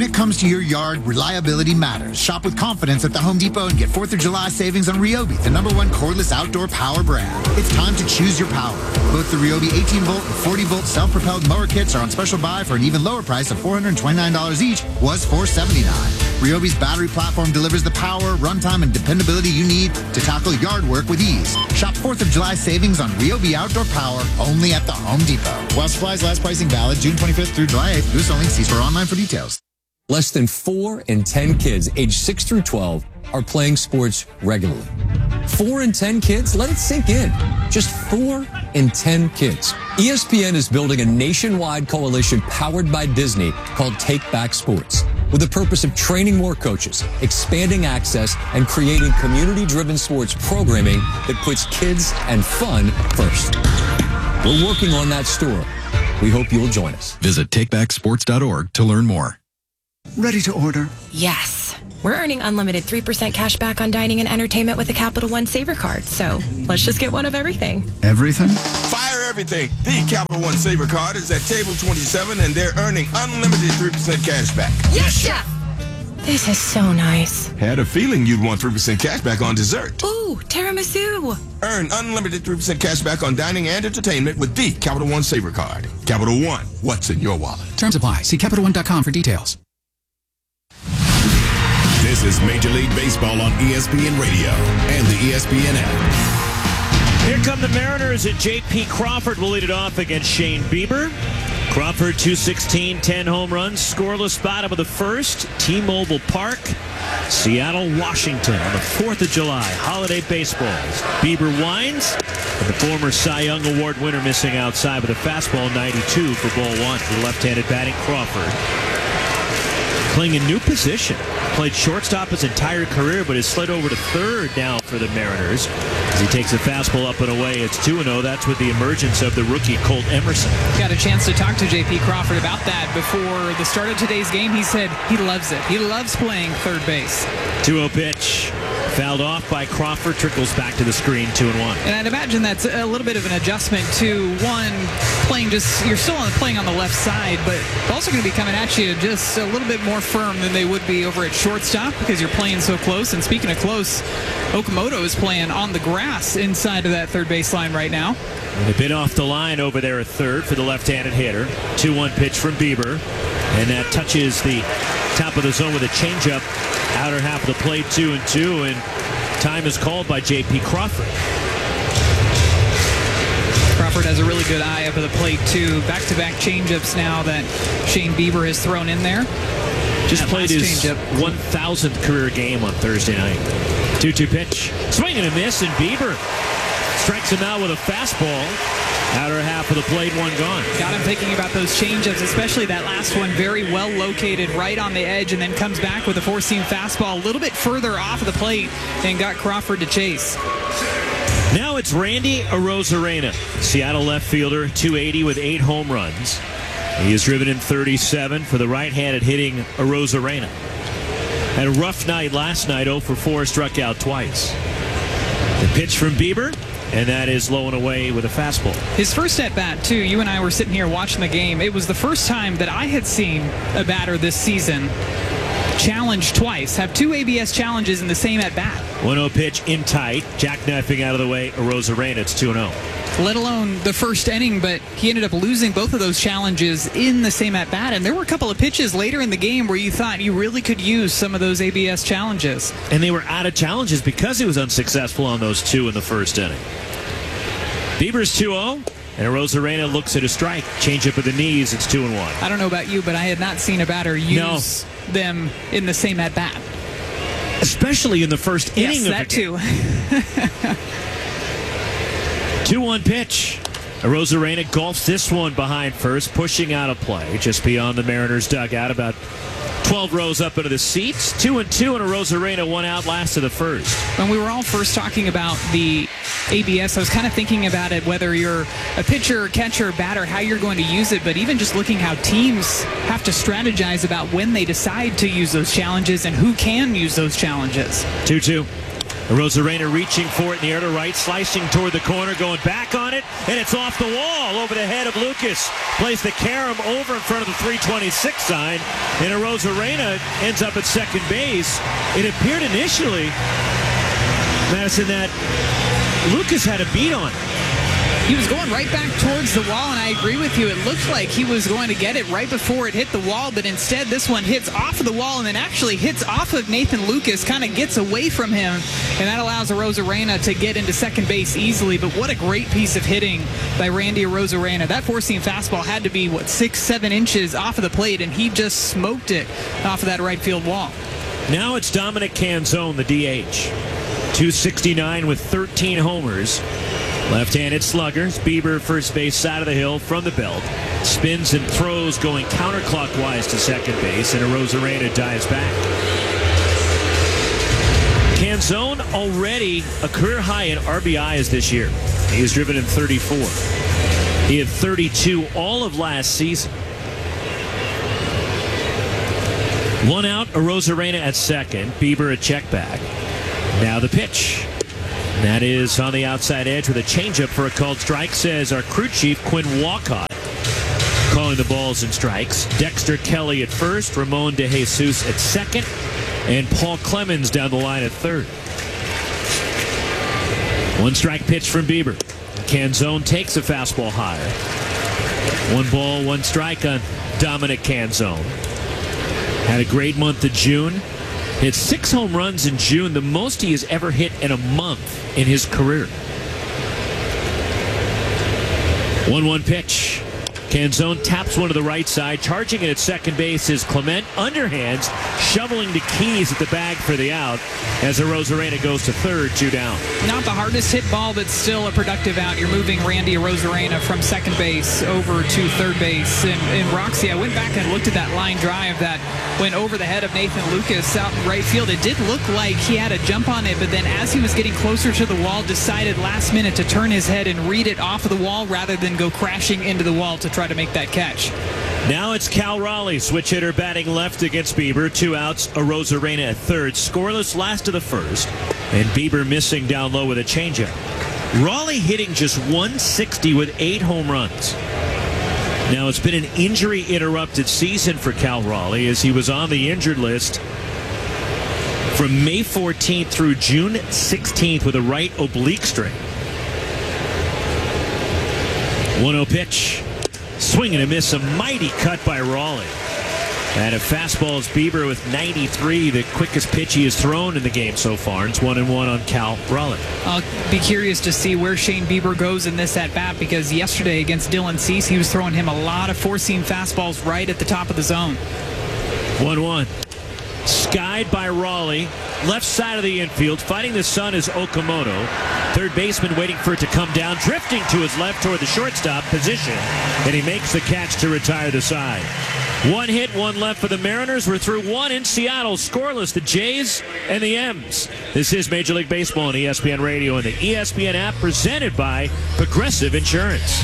Speaker 13: it comes to your yard, reliability matters. Shop with confidence at the Home Depot and get fourth of July savings on Ryobi, the number one cordless outdoor power brand. It's time to choose your power. Both the Ryobi eighteen volt and forty volt self-propelled mower kits are on special buy for an even lower price of four hundred twenty-nine dollars each, was four hundred seventy-nine dollars. Ryobi's battery platform delivers the power, runtime, and dependability you need to tackle yard work with ease. Shop fourth of July savings on Ryobi outdoor power only at the Home Depot. While supplies last, pricing valid June twenty-fifth through July eighth. U S only. See store online for details.
Speaker 15: Less than four in ten kids aged six through twelve are playing sports regularly. Four in ten kids? Let it sink in. Just four in ten kids. E S P N is building a nationwide coalition powered by Disney called Take Back Sports, with the purpose of training more coaches, expanding access, and creating community-driven sports programming that puts kids and fun first. We're working on that story. We hope you'll join us.
Speaker 16: Visit take back sports dot org to learn more.
Speaker 21: Ready to order?
Speaker 23: Yes. We're earning unlimited three percent cash back on dining and entertainment with the Capital One Saver Card. So let's just get one of everything.
Speaker 21: Everything?
Speaker 9: Fire everything. The Capital One Saver Card is at table twenty-seven, and they're earning unlimited three percent cash back.
Speaker 23: Yes, chef! This is so nice.
Speaker 9: Had a feeling you'd want three percent cash back on dessert.
Speaker 23: Ooh, tiramisu.
Speaker 9: Earn unlimited three percent cash back on dining and entertainment with the Capital One Saver Card. Capital One, what's in your wallet?
Speaker 17: Terms apply. See Capital One dot com for details.
Speaker 11: This is Major League Baseball on E S P N Radio and the E S P N app.
Speaker 2: Here come the Mariners, and J P Crawford will lead it off against Shane Bieber. Crawford, two sixteen, ten home runs, scoreless bottom of the first. T-Mobile Park, Seattle, Washington on the fourth of July. Holiday baseball. Bieber winds, and the former Cy Young Award winner missing outside with a fastball ninety-two for ball one. The left-handed batting Crawford. Playing a new position. Played shortstop his entire career, but has slid over to third now for the Mariners. As he takes a fastball up and away, it's two and oh. That's with the emergence of the rookie Colt Emerson.
Speaker 7: Got a chance to talk to J P Crawford about that before the start of today's game. He said he loves it. He loves playing third base.
Speaker 2: two oh pitch. Fouled off by Crawford, trickles back to the screen, two and one.
Speaker 7: And I'd imagine that's a little bit of an adjustment to one playing just you're still on playing on the left side, but also going to be coming at you just a little bit more firm than they would be over at shortstop because you're playing so close. And speaking of close, Okamoto is playing on the grass inside of that third baseline right now.
Speaker 2: And a bit off the line over there at third for the left-handed hitter. two one pitch from Bieber, and that touches the top of the zone with a changeup. Outer half of the plate, two and two, and time is called by J P Crawford.
Speaker 7: Crawford has a really good eye up at the plate, too. Back-to-back changeups now that Shane Bieber has thrown in there.
Speaker 2: Just
Speaker 7: that
Speaker 2: played his
Speaker 7: changeup.
Speaker 2: one thousandth career game on Thursday night. two two pitch. Swing and a miss, and Bieber strikes him out with a fastball. Outer half of the plate, one gone.
Speaker 7: Got him thinking about those changeups, especially that last one, very well located right on the edge, and then comes back with a four-seam fastball a little bit further off of the plate and got Crawford to chase.
Speaker 2: Now it's Randy Arozarena, Seattle left fielder, two eighty with eight home runs. He has driven in thirty-seven for the right-handed hitting Arozarena. Had a rough night last night, oh for four, struck out twice. The pitch from Bieber, and that is low and away with a fastball.
Speaker 7: His first at-bat, too, you and I were sitting here watching the game. It was the first time that I had seen a batter this season challenge twice, have two A B S challenges in the same at-bat.
Speaker 2: one oh pitch in tight, jackknifing out of the way, Arozarena, it's two and oh.
Speaker 7: Let alone the first inning, but he ended up losing both of those challenges in the same at-bat. And there were a couple of pitches later in the game where you thought you really could use some of those A B S challenges.
Speaker 2: And they were out of challenges because he was unsuccessful on those two in the first inning. Bieber's two oh, and Arozarena looks at a strike. Change up of the knees, it's two and one.
Speaker 7: I don't know about you, but I had not seen a batter use no. them in the same at-bat.
Speaker 2: Especially in the first inning
Speaker 7: yes,
Speaker 2: of
Speaker 7: that
Speaker 2: the
Speaker 7: game.
Speaker 2: too. two one pitch. Arozarena golfs this one behind first, pushing out of play just beyond the Mariners' dugout, about twelve rows up into the seats. Two and two, and Arozarena one out last of the first.
Speaker 7: When we were all first talking about the A B S, I was kind of thinking about it, whether you're a pitcher, catcher, batter, how you're going to use it, but even just looking how teams have to strategize about when they decide to use those challenges and who can use those challenges.
Speaker 2: two two. Arozarena reaching for it in the air to right, slicing toward the corner, going back on it, and it's off the wall over the head of Lucas. Plays the carom over in front of the three twenty-six sign, and Arozarena ends up at second base. It appeared initially, Madison, that Lucas had a beat on it.
Speaker 7: He was going right back towards the wall, and I agree with you. It looked like he was going to get it right before it hit the wall, but instead this one hits off of the wall and then actually hits off of Nathan Lucas, kind of gets away from him, and that allows Arozarena to get into second base easily. But what a great piece of hitting by Randy Arozarena. That four-seam fastball had to be, what, six, seven inches off of the plate, and he just smoked it off of that right field wall.
Speaker 2: Now it's Dominic Canzone, the D H. two sixty-nine with thirteen homers. Left-handed sluggers. Bieber first base side of the hill from the belt. Spins and throws going counterclockwise to second base, and Arozarena dives back. Canzone already a career high in R B Is this year. He has driven in thirty-four. He had thirty-two all of last season. One out, Arozarena at second. Bieber a check back. Now the pitch. That is on the outside edge with a changeup for a called strike, says our crew chief, Quinn Walcott. Calling the balls and strikes. Dexter Kelly at first, Ramon De Jesus at second, and Paul Clemens down the line at third. One strike pitch from Bieber. Canzone takes a fastball higher. One ball, one strike on Dominic Canzone. Had a great month of June. Hit six home runs in June, the most he has ever hit in a month in his career. one one pitch. Canzone taps one to the right side. Charging it at second base is Clement. Underhands, shoveling the keys at the bag for the out as Arozarena goes to third, two down.
Speaker 7: Not the hardest hit ball, but still a productive out. You're moving Randy Arozarena from second base over to third base. And, and Roxy, I went back and looked at that line drive that went over the head of Nathan Lucas out in right field. It did look like he had a jump on it, but then as he was getting closer to the wall, decided last minute to turn his head and read it off of the wall rather than go crashing into the wall to try to make that catch.
Speaker 2: Now it's Cal Raleigh, switch hitter batting left against Bieber. Two outs, Arozarena at third. Scoreless last of the first, and Bieber missing down low with a changeup. Raleigh hitting just one sixty with eight home runs. Now it's been an injury-interrupted season for Cal Raleigh as he was on the injured list from May fourteenth through June sixteenth with a right oblique strain. one oh pitch. Swing and a miss, a mighty cut by Raleigh. And a fastball is Bieber with ninety-three, the quickest pitch he has thrown in the game so far. It's one and one on Cal Raleigh.
Speaker 7: I'll be curious to see where Shane Bieber goes in this at-bat, because yesterday against Dylan Cease, he was throwing him a lot of four-seam fastballs right at the top of the zone.
Speaker 2: one one. Skied by Raleigh. Left side of the infield. Fighting the sun is Okamoto. Third baseman waiting for it to come down. Drifting to his left toward the shortstop position. And he makes the catch to retire the side. One hit, one left for the Mariners. We're through one in Seattle. Scoreless, the Jays and the M's. This is Major League Baseball on E S P N Radio and the E S P N app, presented by Progressive Insurance.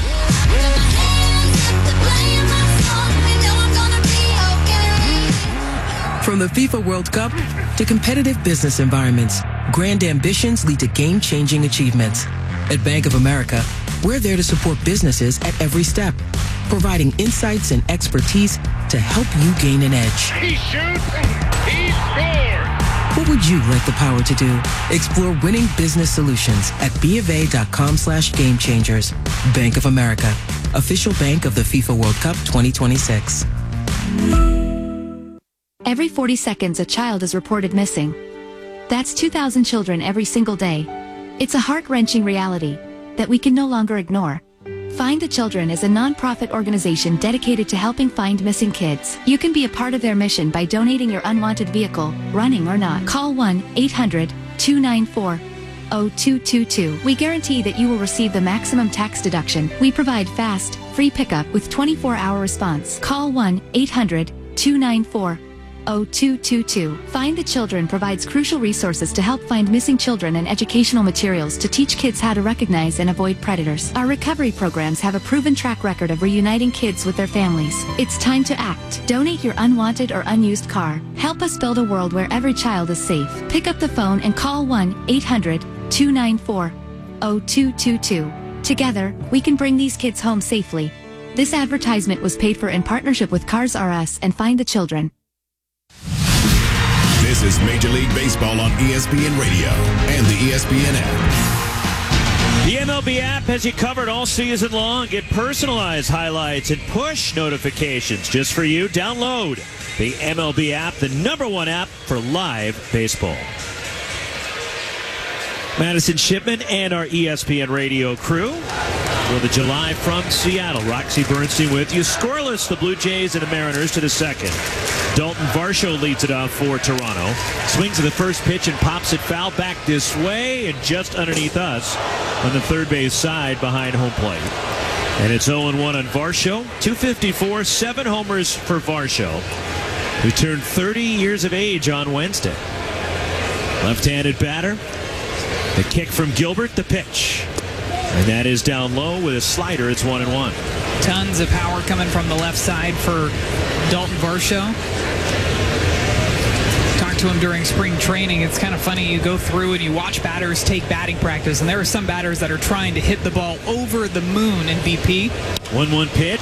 Speaker 18: From the FIFA World Cup to competitive business environments, grand ambitions lead to game-changing achievements. At Bank of America, we're there to support businesses at every step, providing insights and expertise to help you gain an edge.
Speaker 9: He shoots, he scores!
Speaker 18: What would you like the power to do? Explore winning business solutions at BofA.com slash game changers. Bank of America, official bank of the FIFA World Cup twenty twenty-six.
Speaker 19: Every forty seconds, a child is reported missing. That's two thousand children every single day. It's a heart-wrenching reality that we can no longer ignore. Find the Children is a non-profit organization dedicated to helping find missing kids. You can be a part of their mission by donating your unwanted vehicle, running or not. Call one eight hundred two nine four oh two two two. We guarantee that you will receive the maximum tax deduction. We provide fast, free pickup with twenty-four hour response. Call one eight hundred two nine four oh two two two. Find the Children provides crucial resources to help find missing children and educational materials to teach kids how to recognize and avoid predators. Our recovery programs have a proven track record of reuniting kids with their families. It's time to act. Donate your unwanted or unused car. Help us build a world where every child is safe. Pick up the phone and call one eight hundred two nine four oh two two two. Together, we can bring these kids home safely. This advertisement was paid for in partnership with Cars R Us and Find the Children.
Speaker 11: This is Major League Baseball on E S P N Radio and the E S P N app.
Speaker 2: The M L B app has you covered all season long. Get personalized highlights and push notifications just for you. Download the M L B app, the number one app for live baseball. Madison Shipman and our E S P N radio crew for the July from Seattle. Roxy Bernstein with you. Scoreless, the Blue Jays and the Mariners to the second. Dalton Varsho leads it off for Toronto. Swings to the first pitch and pops it foul back this way and just underneath us on the third base side behind home plate. And it's oh and one on Varsho. two fifty-four, seven homers for Varsho, who turned thirty years of age on Wednesday. Left-handed batter. The kick from Gilbert, the pitch. And that is down low with a slider. It's one and one.
Speaker 3: Tons of power coming from the left side for Dalton Varsho. Talked to him during spring training. It's kind of funny. You go through and you watch batters take batting practice, and there are some batters that are trying to hit the ball over the moon in V P.
Speaker 2: one one pitch.